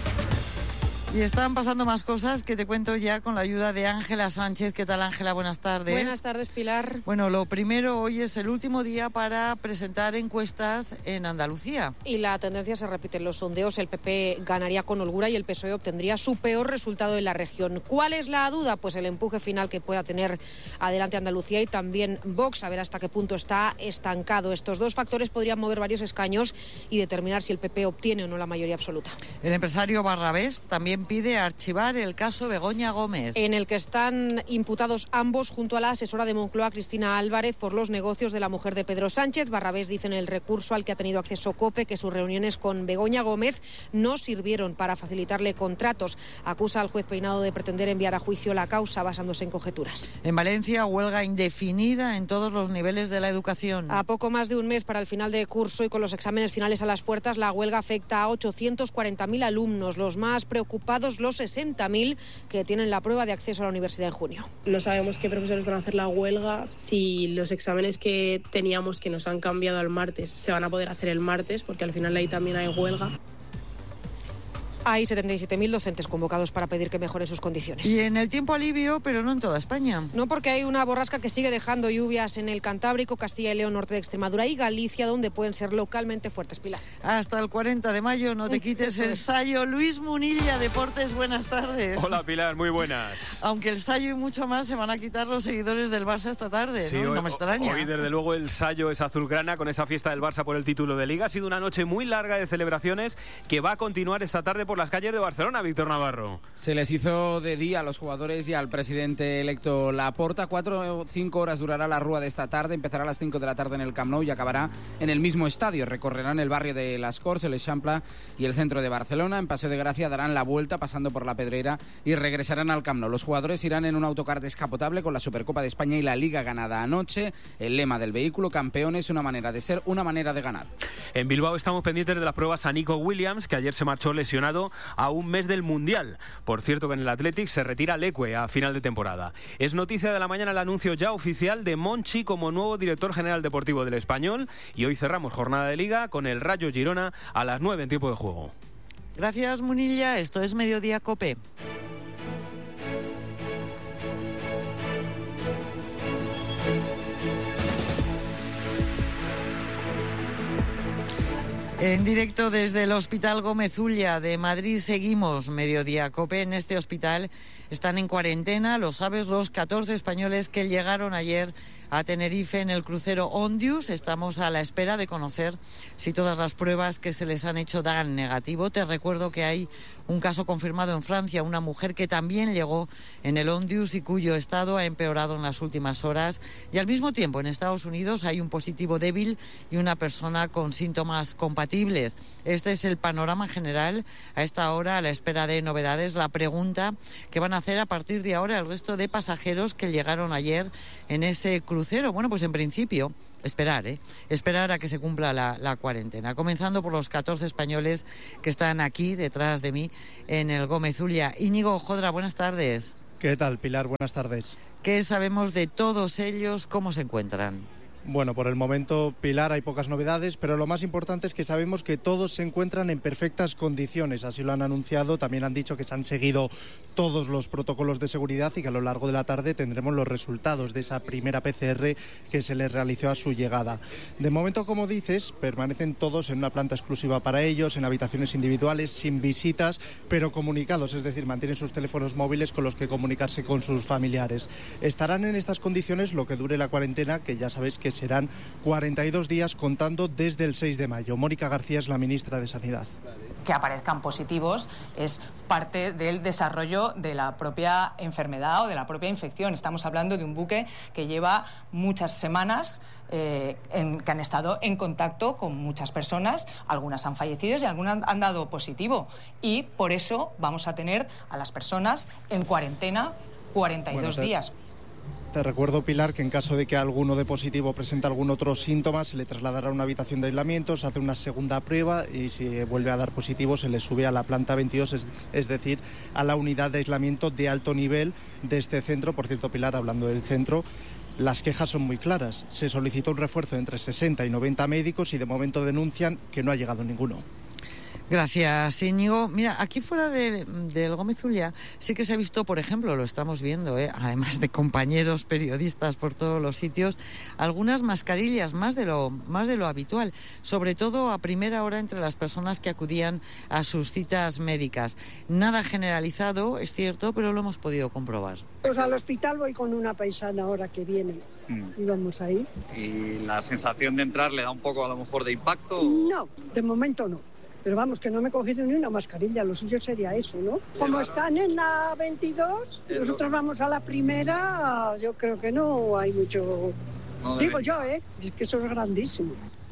Y están pasando más cosas que te cuento ya con la ayuda de Ángela Sánchez. ¿Qué tal, Ángela? Buenas tardes. Buenas tardes, Pilar. Bueno, lo primero, hoy es el último día para presentar encuestas en Andalucía. Y la tendencia se repite en los sondeos. El P P ganaría con holgura y el P S O E obtendría su peor resultado en la región. ¿Cuál es la duda? Pues el empuje final que pueda tener adelante Andalucía y también Vox, a ver hasta qué punto está estancado. Estos dos factores podrían mover varios escaños y determinar si el P P obtiene o no la mayoría absoluta. El empresario Barrabés también pide archivar el caso Begoña Gómez, en el que están imputados ambos junto a la asesora de Moncloa, Cristina Álvarez, por los negocios de la mujer de Pedro Sánchez. Barrabés dice en el recurso al que ha tenido acceso COPE que sus reuniones con Begoña Gómez no sirvieron para facilitarle contratos. Acusa al juez Peinado de pretender enviar a juicio la causa basándose en conjeturas. En Valencia, huelga indefinida en todos los niveles de la educación. A poco más de un mes para el final de curso y con los exámenes finales a las puertas, la huelga afecta a ochocientos cuarenta mil alumnos. Los más preocupados, los sesenta mil que tienen la prueba de acceso a la universidad en junio. No sabemos qué profesores van a hacer la huelga, si los exámenes que teníamos que nos han cambiado al martes se van a poder hacer el martes, porque al final ahí también hay huelga. Hay setenta y siete mil docentes convocados para pedir que mejoren sus condiciones. Y en el tiempo alivio, pero no en toda España. No, porque hay una borrasca que sigue dejando lluvias en el Cantábrico, Castilla y León, norte de Extremadura y Galicia, donde pueden ser localmente fuertes, Pilar. Hasta el cuarenta de mayo, no te quites el sayo. Luis Munilla, Deportes, buenas tardes. Hola, Pilar, muy buenas. Aunque el sayo y mucho más se van a quitar los seguidores del Barça esta tarde, sí, ¿no? Hoy, no me extraña. Hoy, desde luego, el sayo es azulgrana con esa fiesta del Barça por el título de Liga. Ha sido una noche muy larga de celebraciones que va a continuar esta tarde por las calles de Barcelona. Víctor Navarro. Se les hizo de día a los jugadores y al presidente electo Laporta. Cuatro o cinco horas durará la rúa de esta tarde. Empezará a las cinco de la tarde en el Camp Nou y acabará en el mismo estadio. Recorrerán el barrio de Las Corts, el Eixample y el centro de Barcelona. En Paseo de Gracia darán la vuelta pasando por la Pedrera y regresarán al Camp Nou. Los jugadores irán en un autocar descapotable con la Supercopa de España y la Liga ganada anoche. El lema del vehículo: campeones, una manera de ser, una manera de ganar. En Bilbao estamos pendientes de las pruebas a Nico Williams, que ayer se marchó lesionado a un mes del Mundial. Por cierto que en el Athletic se retira Leque a final de temporada. Es noticia de la mañana el anuncio ya oficial de Monchi como nuevo director general deportivo del Español, y hoy cerramos jornada de Liga con el Rayo Girona a las nueve en tiempo de juego. Gracias, Munilla. Esto es Mediodía COPE. En directo desde el Hospital Gómez Ulla de Madrid seguimos Mediodía Cope. En este hospital están en cuarentena, lo sabes, los catorce españoles que llegaron ayer a Tenerife en el crucero Ondius. Estamos a la espera de conocer si todas las pruebas que se les han hecho dan negativo. Te recuerdo que hay un caso confirmado en Francia, una mujer que también llegó en el Ondius y cuyo estado ha empeorado en las últimas horas. Y al mismo tiempo en Estados Unidos hay un positivo débil y una persona con síntomas compatibles. Este es el panorama general a esta hora, a la espera de novedades. La pregunta que van a hacer a partir de ahora el resto de pasajeros que llegaron ayer en ese crucero. Bueno, pues en principio esperar, ¿eh? Esperar a que se cumpla la, la cuarentena. Comenzando por los catorce españoles que están aquí detrás de mí en el Gómez Ulla. Íñigo Jodra, buenas tardes. ¿Qué tal, Pilar? Buenas tardes. ¿Qué sabemos de todos ellos? ¿Cómo se encuentran? Bueno, por el momento, Pilar, hay pocas novedades, pero lo más importante es que sabemos que todos se encuentran en perfectas condiciones. Así lo han anunciado. También han dicho que se han seguido todos los protocolos de seguridad y que a lo largo de la tarde tendremos los resultados de esa primera P C R que se les realizó a su llegada. De momento, como dices, permanecen todos en una planta exclusiva para ellos, en habitaciones individuales, sin visitas, pero comunicados, es decir, mantienen sus teléfonos móviles con los que comunicarse con sus familiares. Estarán en estas condiciones lo que dure la cuarentena, que ya sabéis que serán cuarenta y dos días contando desde el seis de mayo. Mónica García es la ministra de Sanidad. Que aparezcan positivos es parte del desarrollo de la propia enfermedad o de la propia infección. Estamos hablando de un buque que lleva muchas semanas, eh, en, que han estado en contacto con muchas personas. Algunas han fallecido y algunas han dado positivo. Y por eso vamos a tener a las personas en cuarentena cuarenta y dos bueno, te... días. Te recuerdo, Pilar, que en caso de que alguno de positivo presente algún otro síntoma, se le trasladará a una habitación de aislamiento, se hace una segunda prueba y si vuelve a dar positivo se le sube a la planta veintidós, es, es decir, a la unidad de aislamiento de alto nivel de este centro. Por cierto, Pilar, hablando del centro, las quejas son muy claras. Se solicitó un refuerzo entre sesenta y noventa médicos y de momento denuncian que no ha llegado ninguno. Gracias, Íñigo. Mira, aquí fuera de, del Gómez Ulla sí que se ha visto, por ejemplo, lo estamos viendo, ¿eh? Además de compañeros periodistas por todos los sitios, algunas mascarillas más de lo más de lo habitual, sobre todo a primera hora entre las personas que acudían a sus citas médicas. Nada generalizado, es cierto, pero lo hemos podido comprobar. Pues al hospital voy con una paisana ahora que viene. Mm. Y vamos ahí. ¿Y la sensación de entrar le da un poco a lo mejor de impacto? No, de momento no. Pero vamos, que no me he cogido ni una mascarilla, lo suyo sería eso, ¿no? Como están en la veintidós, nosotros vamos a la primera, yo creo que no hay mucho... No Digo yo, ¿eh? Es que eso es grandísimo.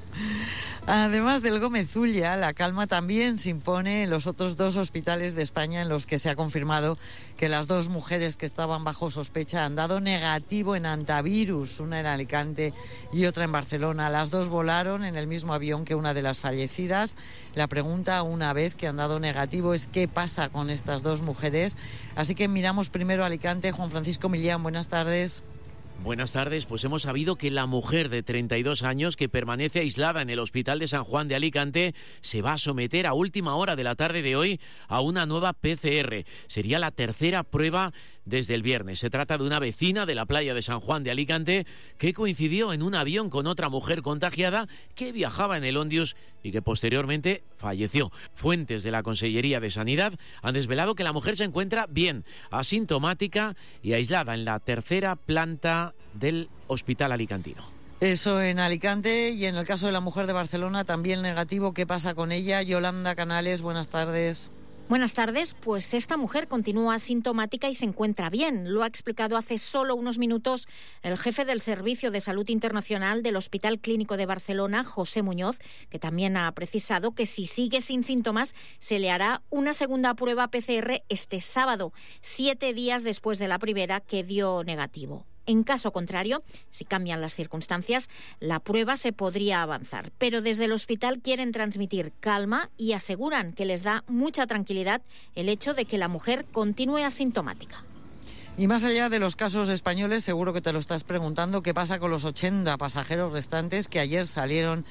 Además del Gómez Ulla, la calma también se impone en los otros dos hospitales de España en los que se ha confirmado que las dos mujeres que estaban bajo sospecha han dado negativo en antivirus, una en Alicante y otra en Barcelona. Las dos volaron en el mismo avión que una de las fallecidas. La pregunta, una vez que han dado negativo, es qué pasa con estas dos mujeres. Así que miramos primero a Alicante. Juan Francisco Millán, buenas tardes. Buenas tardes, pues hemos sabido que la mujer de treinta y dos años que permanece aislada en el Hospital de San Juan de Alicante se va a someter a última hora de la tarde de hoy a una nueva P C R. Sería la tercera prueba desde el viernes. Se trata de una vecina de la playa de San Juan de Alicante que coincidió en un avión con otra mujer contagiada que viajaba en el Ondius y que posteriormente falleció. Fuentes de la Consellería de Sanidad han desvelado que la mujer se encuentra bien, asintomática y aislada en la tercera planta del hospital alicantino. Eso en Alicante, y en el caso de la mujer de Barcelona también negativo. ¿Qué pasa con ella? Yolanda Canales, buenas tardes. Buenas tardes, pues esta mujer continúa asintomática y se encuentra bien. Lo ha explicado hace solo unos minutos el jefe del Servicio de Salud Internacional del Hospital Clínico de Barcelona, José Muñoz, que también ha precisado que si sigue sin síntomas se le hará una segunda prueba P C R este sábado, siete días después de la primera que dio negativo. En caso contrario, si cambian las circunstancias, la prueba se podría avanzar. Pero desde el hospital quieren transmitir calma y aseguran que les da mucha tranquilidad el hecho de que la mujer continúe asintomática. Y más allá de los casos españoles, seguro que te lo estás preguntando, ¿qué pasa con los ochenta pasajeros restantes que ayer salieron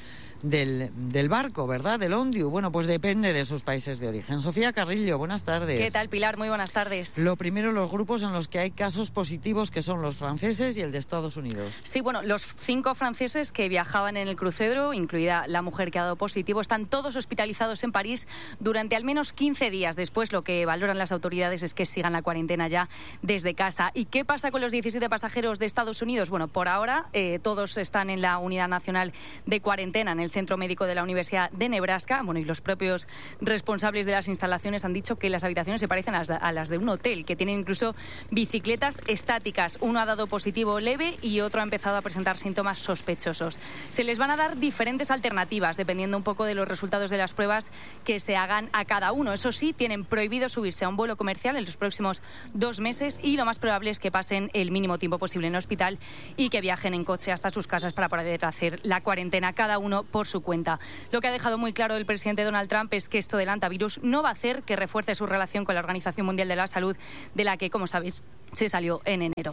del, del barco, ¿verdad? Del Ondiu. Bueno, pues depende de sus países de origen. Sofía Carrillo, buenas tardes. ¿Qué tal, Pilar? Muy buenas tardes. Lo primero, los grupos en los que hay casos positivos, que son los franceses y el de Estados Unidos. Sí, bueno, los cinco franceses que viajaban en el crucero, incluida la mujer que ha dado positivo, están todos hospitalizados en París durante al menos quince días. Después, lo que valoran las autoridades es que sigan la cuarentena ya desde casa. ¿Y qué pasa con los diecisiete pasajeros de Estados Unidos? Bueno, por ahora eh, todos están en la Unidad Nacional de Cuarentena, en el Centro Médico de la Universidad de Nebraska. Bueno, y los propios responsables de las instalaciones han dicho que las habitaciones se parecen a las, de, a las de un hotel, que tienen incluso bicicletas estáticas. Uno ha dado positivo leve y otro ha empezado a presentar síntomas sospechosos. Se les van a dar diferentes alternativas, dependiendo un poco de los resultados de las pruebas que se hagan a cada uno. Eso sí, tienen prohibido subirse a un vuelo comercial en los próximos dos meses y lo más probable es que pasen el mínimo tiempo posible en hospital y que viajen en coche hasta sus casas para poder hacer la cuarentena, cada uno por su cuenta. Lo que ha dejado muy claro el presidente Donald Trump es que esto del antivirus no va a hacer que refuerce su relación con la Organización Mundial de la Salud, de la que, como sabéis, se salió en enero.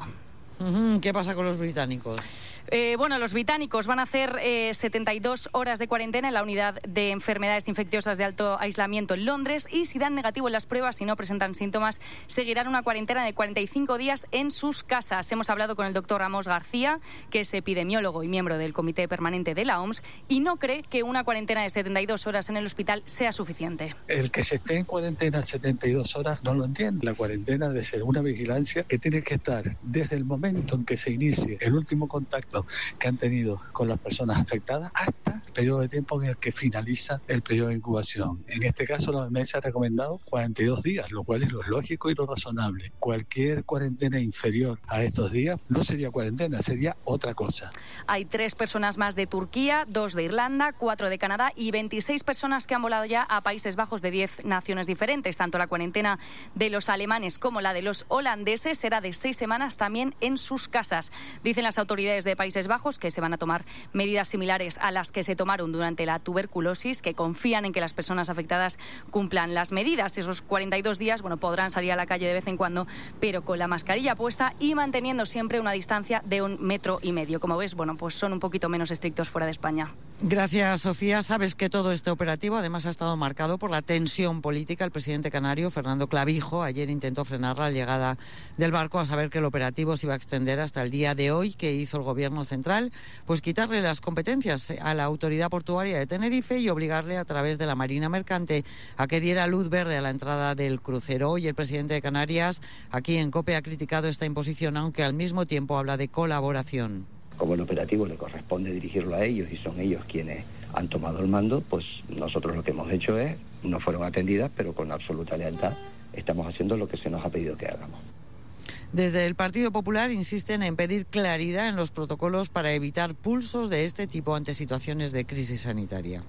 ¿Qué pasa con los británicos? Eh, bueno, los británicos van a hacer eh, setenta y dos horas de cuarentena en la unidad de enfermedades infecciosas de alto aislamiento en Londres y si dan negativo en las pruebas y no presentan síntomas, seguirán una cuarentena de cuarenta y cinco días en sus casas. Hemos hablado con el doctor Amos García, que es epidemiólogo y miembro del Comité Permanente de la O M S, y no cree que una cuarentena de setenta y dos horas en el hospital sea suficiente. El que se esté en cuarentena setenta y dos horas no lo entiende. La cuarentena debe ser una vigilancia que tiene que estar desde el momento en que se inicie el último contacto que han tenido con las personas afectadas hasta el periodo de tiempo en el que finaliza el periodo de incubación. En este caso, la O M S ha recomendado cuarenta y dos días, lo cual es lo lógico y lo razonable. Cualquier cuarentena inferior a estos días no sería cuarentena, sería otra cosa. Hay tres personas más de Turquía, dos de Irlanda, cuatro de Canadá y veintiséis personas que han volado ya a Países Bajos de diez naciones diferentes. Tanto la cuarentena de los alemanes como la de los holandeses será de seis semanas también en sus casas. Dicen las autoridades de Países Bajos que se van a tomar medidas similares a las que se tomaron durante la tuberculosis, que confían en que las personas afectadas cumplan las medidas. Esos cuarenta y dos días, bueno, podrán salir a la calle de vez en cuando, pero con la mascarilla puesta y manteniendo siempre una distancia de un metro y medio. Como ves, bueno, pues son un poquito menos estrictos fuera de España. Gracias, Sofía. Sabes que todo este operativo además ha estado marcado por la tensión política. El presidente canario, Fernando Clavijo, ayer intentó frenar la llegada del barco, a saber que el operativo se iba a extender hasta el día de hoy. Que hizo el Gobierno central? Pues quitarle las competencias a la Autoridad Portuaria de Tenerife y obligarle a través de la Marina Mercante a que diera luz verde a la entrada del crucero. Hoy el presidente de Canarias, aquí en COPE, ha criticado esta imposición, aunque al mismo tiempo habla de colaboración. Como el operativo le corresponde dirigirlo a ellos y son ellos quienes han tomado el mando, pues nosotros lo que hemos hecho es, no fueron atendidas, pero con absoluta lealtad estamos haciendo lo que se nos ha pedido que hagamos. Desde el Partido Popular insisten en pedir claridad en los protocolos para evitar pulsos de este tipo ante situaciones de crisis sanitaria.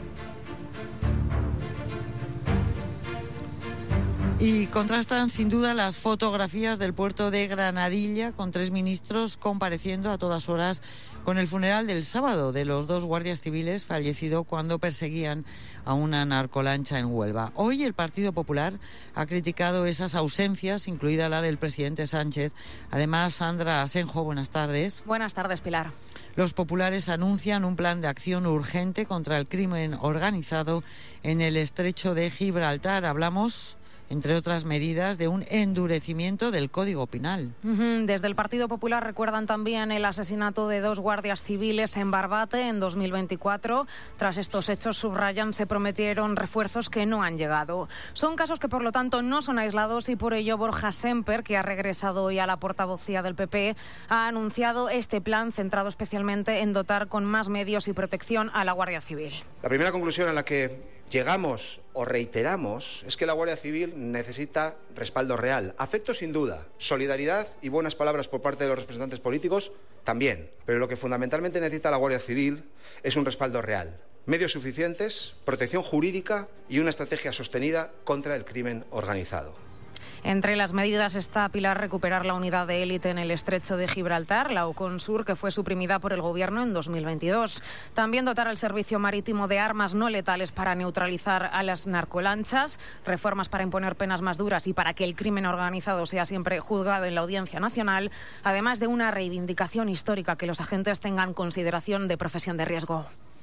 Y contrastan sin duda las fotografías del puerto de Granadilla con tres ministros compareciendo a todas horas con el funeral del sábado de los dos guardias civiles fallecidos cuando perseguían a una narcolancha en Huelva. Hoy el Partido Popular ha criticado esas ausencias, incluida la del presidente Sánchez. Además, Sandra Asenjo, buenas tardes. Buenas tardes, Pilar. Los populares anuncian un plan de acción urgente contra el crimen organizado en el estrecho de Gibraltar. Hablamos, entre otras medidas, de un endurecimiento del Código Penal. Desde el Partido Popular recuerdan también el asesinato de dos guardias civiles en Barbate en dos mil veinticuatro. Tras estos hechos, subrayan, se prometieron refuerzos que no han llegado. Son casos que, por lo tanto, no son aislados y por ello Borja Semper, que ha regresado hoy a la portavocía del P P, ha anunciado este plan centrado especialmente en dotar con más medios y protección a la Guardia Civil. La primera conclusión a la que llegamos o reiteramos es que la Guardia Civil necesita respaldo real. Afecto sin duda, solidaridad y buenas palabras por parte de los representantes políticos también. Pero lo que fundamentalmente necesita la Guardia Civil es un respaldo real. Medios suficientes, protección jurídica y una estrategia sostenida contra el crimen organizado. Entre las medidas está, Pilar, recuperar la unidad de élite en el estrecho de Gibraltar, la Oconsur, que fue suprimida por el Gobierno en dos mil veintidós. También dotar al servicio marítimo de armas no letales para neutralizar a las narcolanchas, reformas para imponer penas más duras y para que el crimen organizado sea siempre juzgado en la Audiencia Nacional, además de una reivindicación histórica, que los agentes tengan consideración de profesión de riesgo.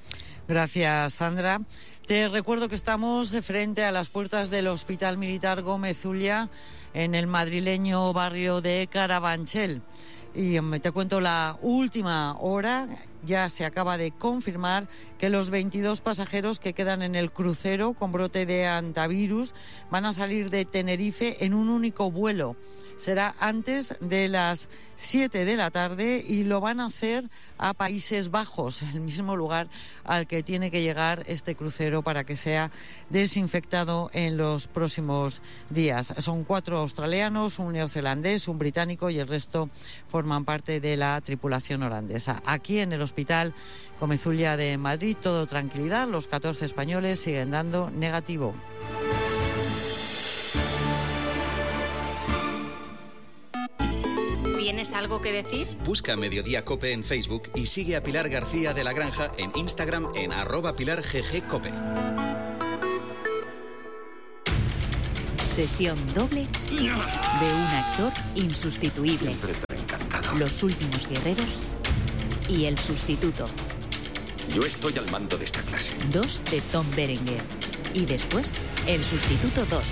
Gracias, Sandra. Te recuerdo que estamos frente a las puertas del Hospital Militar Gómez Ulla, en el madrileño barrio de Carabanchel. Y te cuento la última hora. Ya se acaba de confirmar que los veintidós pasajeros que quedan en el crucero con brote de hantavirus van a salir de Tenerife en un único vuelo. Será antes de las siete de la tarde y lo van a hacer a Países Bajos, el mismo lugar al que tiene que llegar este crucero para que sea desinfectado en los próximos días. Son cuatro australianos, un neozelandés, un británico y el resto forman parte de la tripulación holandesa. Aquí en el Hospital Gómez Ulla de Madrid, todo tranquilidad, los catorce españoles siguen dando negativo. ¿Tienes algo que decir? Busca Mediodía Cope en Facebook y sigue a Pilar García de la Granja en Instagram en arroba Pilar G G Cope. Sesión doble de un actor insustituible. Los últimos guerreros y el sustituto. Yo estoy al mando de esta clase. Dos de Tom Berenger. Y después, el sustituto dos.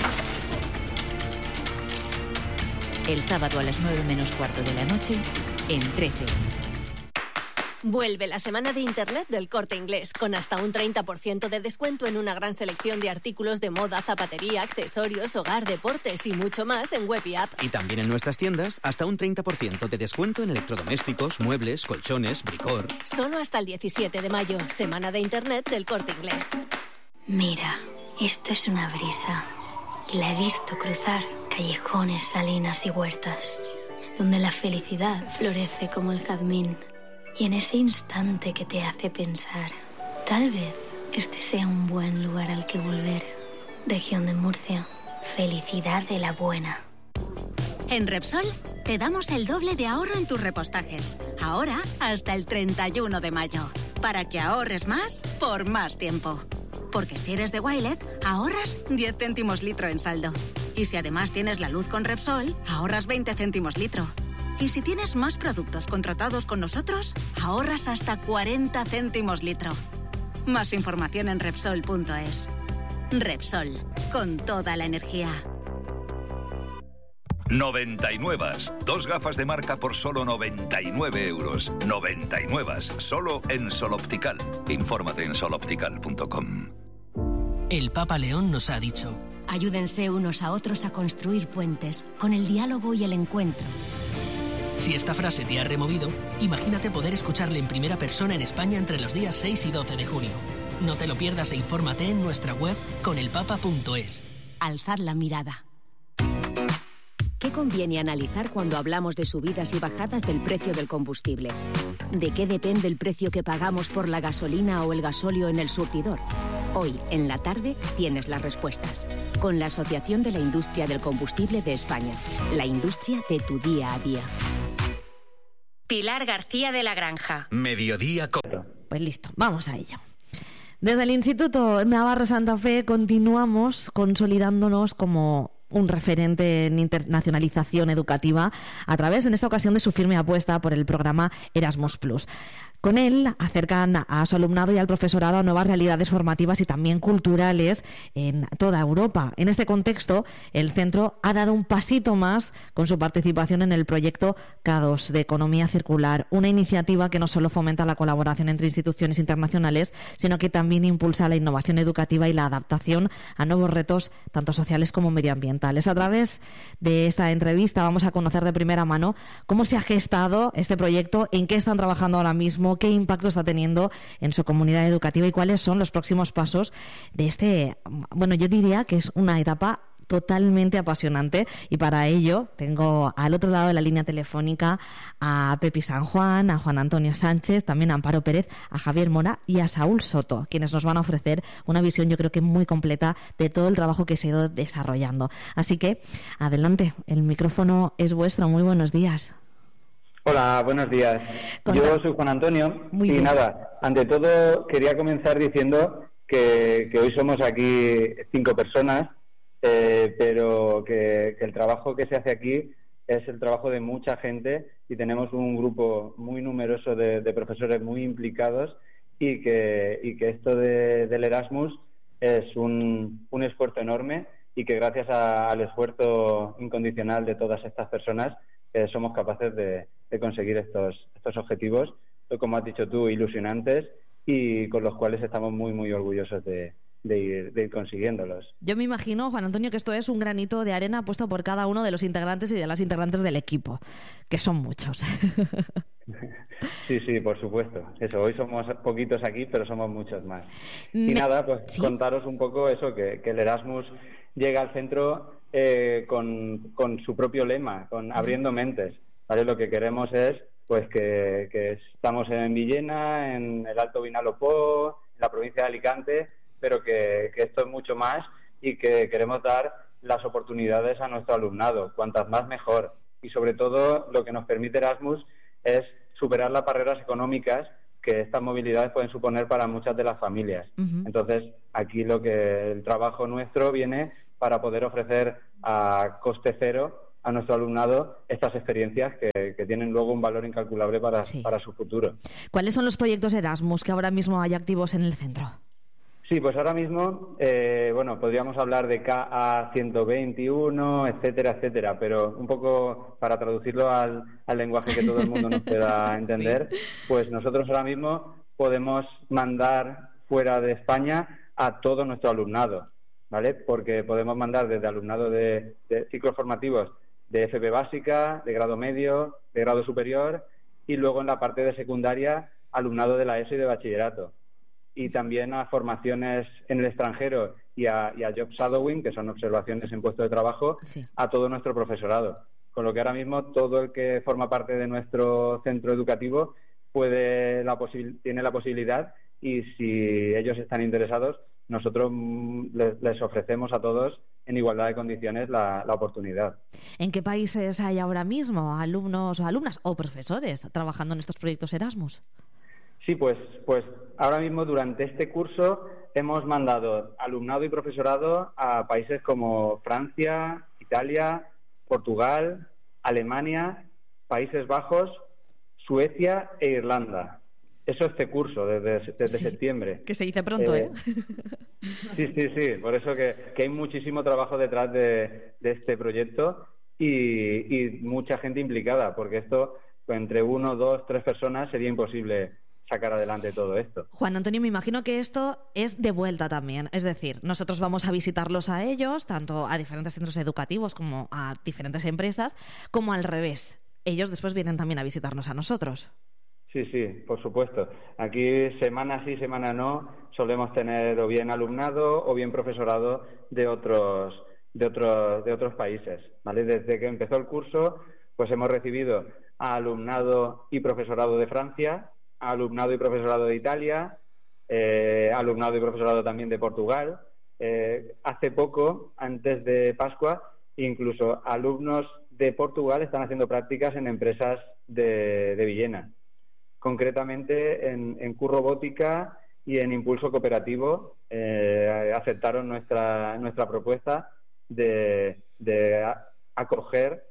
El sábado a las nueve menos cuarto de la noche, en trece. Vuelve la semana de Internet del Corte Inglés, con hasta un treinta por ciento de descuento en una gran selección de artículos de moda, zapatería, accesorios, hogar, deportes y mucho más en web y app. Y también en nuestras tiendas, hasta un treinta por ciento de descuento en electrodomésticos, muebles, colchones, bricor. Solo hasta el diecisiete de mayo, semana de Internet del Corte Inglés. Mira, esto es una brisa. Y la he visto cruzar callejones, salinas y huertas, donde la felicidad florece como el jazmín. Y en ese instante que te hace pensar, tal vez este sea un buen lugar al que volver. Región de Murcia, felicidad de la buena. En Repsol te damos el doble de ahorro en tus repostajes. Ahora hasta el treinta y uno de mayo. Para que ahorres más por más tiempo. Porque si eres de Wilet, ahorras diez céntimos litro en saldo. Y si además tienes la luz con Repsol, ahorras veinte céntimos litro. Y si tienes más productos contratados con nosotros, ahorras hasta cuarenta céntimos litro. Más información en Repsol punto es. Repsol, con toda la energía. noventa y nueve. Dos gafas de marca por solo noventa y nueve euros. noventa y nueve. Solo en Sol Optical. Infórmate en sol optical punto com. El Papa León nos ha dicho: ayúdense unos a otros a construir puentes con el diálogo y el encuentro. Si esta frase te ha removido, imagínate poder escucharle en primera persona en España entre los días seis y doce de junio. No te lo pierdas e infórmate en nuestra web con el papa punto es. Alzad la mirada. ¿Qué conviene analizar cuando hablamos de subidas y bajadas del precio del combustible? ¿De qué depende el precio que pagamos por la gasolina o el gasóleo en el surtidor? Hoy, en la tarde, tienes las respuestas. Con la Asociación de la Industria del Combustible de España. La industria de tu día a día. Pilar García de la Granja. Mediodía Cope. Pues listo, vamos a ello. Desde el Instituto Navarro Santa Fe continuamos consolidándonos como un referente en internacionalización educativa a través, en esta ocasión, de su firme apuesta por el programa Erasmus plus. Con él acercan a su alumnado y al profesorado a nuevas realidades formativas y también culturales en toda Europa. En este contexto, el centro ha dado un pasito más con su participación en el proyecto K dos de Economía Circular, una iniciativa que no solo fomenta la colaboración entre instituciones internacionales, sino que también impulsa la innovación educativa y la adaptación a nuevos retos, tanto sociales como medioambientales. A través de esta entrevista vamos a conocer de primera mano cómo se ha gestado este proyecto, en qué están trabajando ahora mismo, qué impacto está teniendo en su comunidad educativa y cuáles son los próximos pasos de este, bueno, yo diría que es una etapa totalmente apasionante, y para ello tengo al otro lado de la línea telefónica a Pepi San Juan, a Juan Antonio Sánchez, también a Amparo Pérez, a Javier Mora y a Saúl Soto, quienes nos van a ofrecer una visión, yo creo que muy completa, de todo el trabajo que se ha ido desarrollando. Así que adelante, el micrófono es vuestro. Muy buenos días. Hola, buenos días. Yo soy Juan Antonio. Muy y bien. Nada, ante todo quería comenzar diciendo que, que hoy somos aquí cinco personas, eh, pero que, que el trabajo que se hace aquí es el trabajo de mucha gente, y tenemos un grupo muy numeroso de, de profesores muy implicados, y que, y que esto de, del Erasmus es un, un esfuerzo enorme y que gracias a, al esfuerzo incondicional de todas estas personas eh, somos capaces de, de conseguir estos, estos objetivos, como has dicho tú, ilusionantes y con los cuales estamos muy, muy orgullosos de, de, ir, de ir consiguiéndolos. Yo me imagino, Juan Antonio, que esto es un granito de arena puesto por cada uno de los integrantes y de las integrantes del equipo, que son muchos. Sí, sí, por supuesto. Eso, hoy somos poquitos aquí, pero somos muchos más. Y Me... nada, pues ¿Sí? contaros un poco eso, que, que el Erasmus llega al centro eh, con, con su propio lema, con abriendo mentes, ¿vale? Lo que queremos es pues que, que estamos en Villena, en el Alto Vinalopó, en la provincia de Alicante, pero que, que esto es mucho más y que queremos dar las oportunidades a nuestro alumnado, cuantas más mejor. Y sobre todo lo que nos permite Erasmus es superar las barreras económicas que estas movilidades pueden suponer para muchas de las familias. Uh-huh. Entonces, aquí lo que el trabajo nuestro viene para poder ofrecer a coste cero a nuestro alumnado estas experiencias que, que tienen luego un valor incalculable para, sí. para su futuro. ¿Cuáles son los proyectos Erasmus que ahora mismo hay activos en el centro? Sí, pues ahora mismo, eh, bueno, podríamos hablar de K A ciento veintiuno, etcétera, etcétera, pero un poco para traducirlo al, al lenguaje que todo el mundo nos pueda entender, sí. Pues nosotros ahora mismo podemos mandar fuera de España a todo nuestro alumnado, ¿vale? Porque podemos mandar desde alumnado de, de ciclos formativos de F P básica, de grado medio, de grado superior y luego en la parte de secundaria alumnado de la ESO y de bachillerato. Y también a formaciones en el extranjero y a, y a job shadowing, que son observaciones en puestos de trabajo, sí. A todo nuestro profesorado. Con lo que ahora mismo todo el que forma parte de nuestro centro educativo puede la posi- tiene la posibilidad y si ellos están interesados, nosotros les, les ofrecemos a todos en igualdad de condiciones la, la oportunidad. ¿En qué países hay ahora mismo alumnos o alumnas o profesores trabajando en estos proyectos Erasmus? Sí, pues, pues ahora mismo durante este curso hemos mandado alumnado y profesorado a países como Francia, Italia, Portugal, Alemania, Países Bajos, Suecia e Irlanda. Eso este curso, desde, desde sí, septiembre. Que se dice pronto, ¿eh? ¿eh? Sí, sí, sí. Por eso que, que hay muchísimo trabajo detrás de, de este proyecto y, y mucha gente implicada, porque esto, pues, entre uno, dos, tres personas sería imposible sacar adelante todo esto. Juan Antonio, me imagino que esto es de vuelta también. Es decir, nosotros vamos a visitarlos a ellos, tanto a diferentes centros educativos como a diferentes empresas, como al revés. Ellos después vienen también a visitarnos a nosotros. Sí, sí, por supuesto. Aquí semana sí, semana no, solemos tener o bien alumnado o bien profesorado de otros de otros de otros países, ¿vale? Desde que empezó el curso, pues hemos recibido a alumnado y profesorado de Francia, a alumnado y profesorado de Italia, eh, alumnado y profesorado también de Portugal. Eh, hace poco, antes de Pascua, incluso alumnos de Portugal están haciendo prácticas en empresas de, de Villena. Concretamente en, en Q-Robótica y en Impulso Cooperativo eh, aceptaron nuestra nuestra propuesta de, de acoger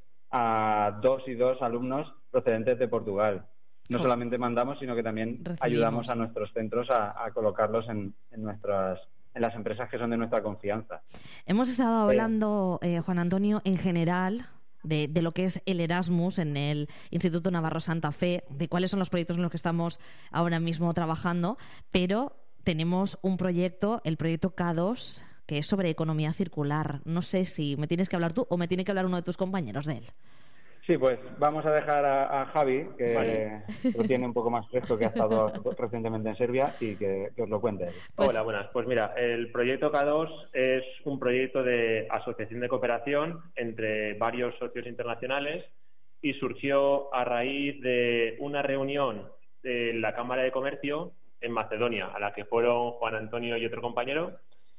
a dos y dos alumnos procedentes de Portugal. No oh. solamente mandamos, sino que también Recibimos. ayudamos a nuestros centros a, a colocarlos en, en nuestras en las empresas que son de nuestra confianza. Hemos estado hablando, eh, Juan Antonio, en general De, de lo que es el Erasmus en el Instituto Navarro Santa Fe, de cuáles son los proyectos en los que estamos ahora mismo trabajando, pero tenemos un proyecto, el proyecto K dos, que es sobre economía circular. No sé si me tienes que hablar tú o me tiene que hablar uno de tus compañeros de él. Sí, pues vamos a dejar a, a Javi, que vale. lo tiene un poco más fresco, que ha estado recientemente en Serbia, y que, que os lo cuente. Pues... Hola, buenas. Pues mira, el proyecto K dos es un proyecto de asociación de cooperación entre varios socios internacionales y surgió a raíz de una reunión de la Cámara de Comercio en Macedonia, a la que fueron Juan Antonio y otro compañero,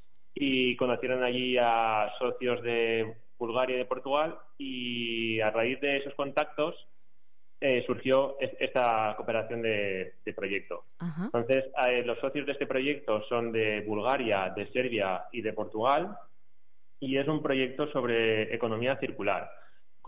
y conocieron allí a socios de Bulgaria y de Portugal, y a raíz de esos contactos eh, surgió es, esta cooperación de, de proyecto. Ajá. Entonces, eh, los socios de este proyecto son de Bulgaria, de Serbia y de Portugal, y es un proyecto sobre economía circular.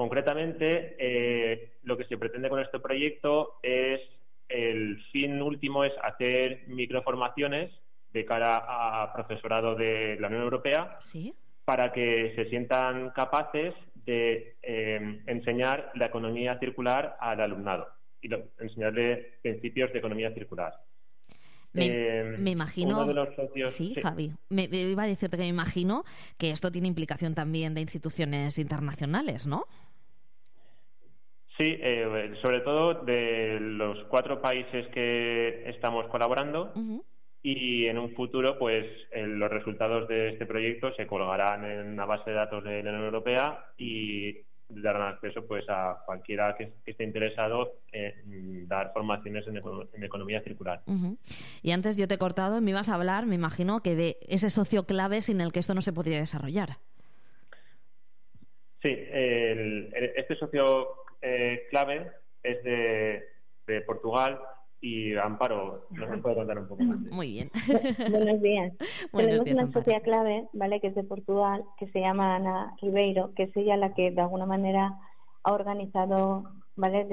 Concretamente, eh, lo que se pretende con este proyecto es el fin último mismo es hacer microformaciones de cara a profesorado de la Unión Europea, ¿sí?, para que se sientan capaces de eh, enseñar la economía circular al alumnado y lo, enseñarle principios de economía circular. Me, eh, me imagino... Uno de los socios, sí, sí, Javi. Me, me iba a decirte que me imagino que esto tiene implicación también de instituciones internacionales, ¿no? Sí, eh, sobre todo de los cuatro países que estamos colaborando. Uh-huh. Y en un futuro, pues eh, los resultados de este proyecto se colgarán en una base de datos de la Unión Europea y darán acceso, pues, a cualquiera que, que esté interesado en dar formaciones en, en economía circular. Uh-huh. Y antes yo te he cortado, me ibas a hablar, me imagino, que de ese socio clave sin el que esto no se podría desarrollar. Sí, el, el, este socio eh, clave es de, de Portugal. Y Amparo, nos puede contar un poco más. Muy bien. Buenos días. Buenos Tenemos días, una Amparo. socia clave, ¿vale?, que es de Portugal, que se llama Ana Ribeiro, que es ella la que de alguna manera ha organizado, ¿vale?,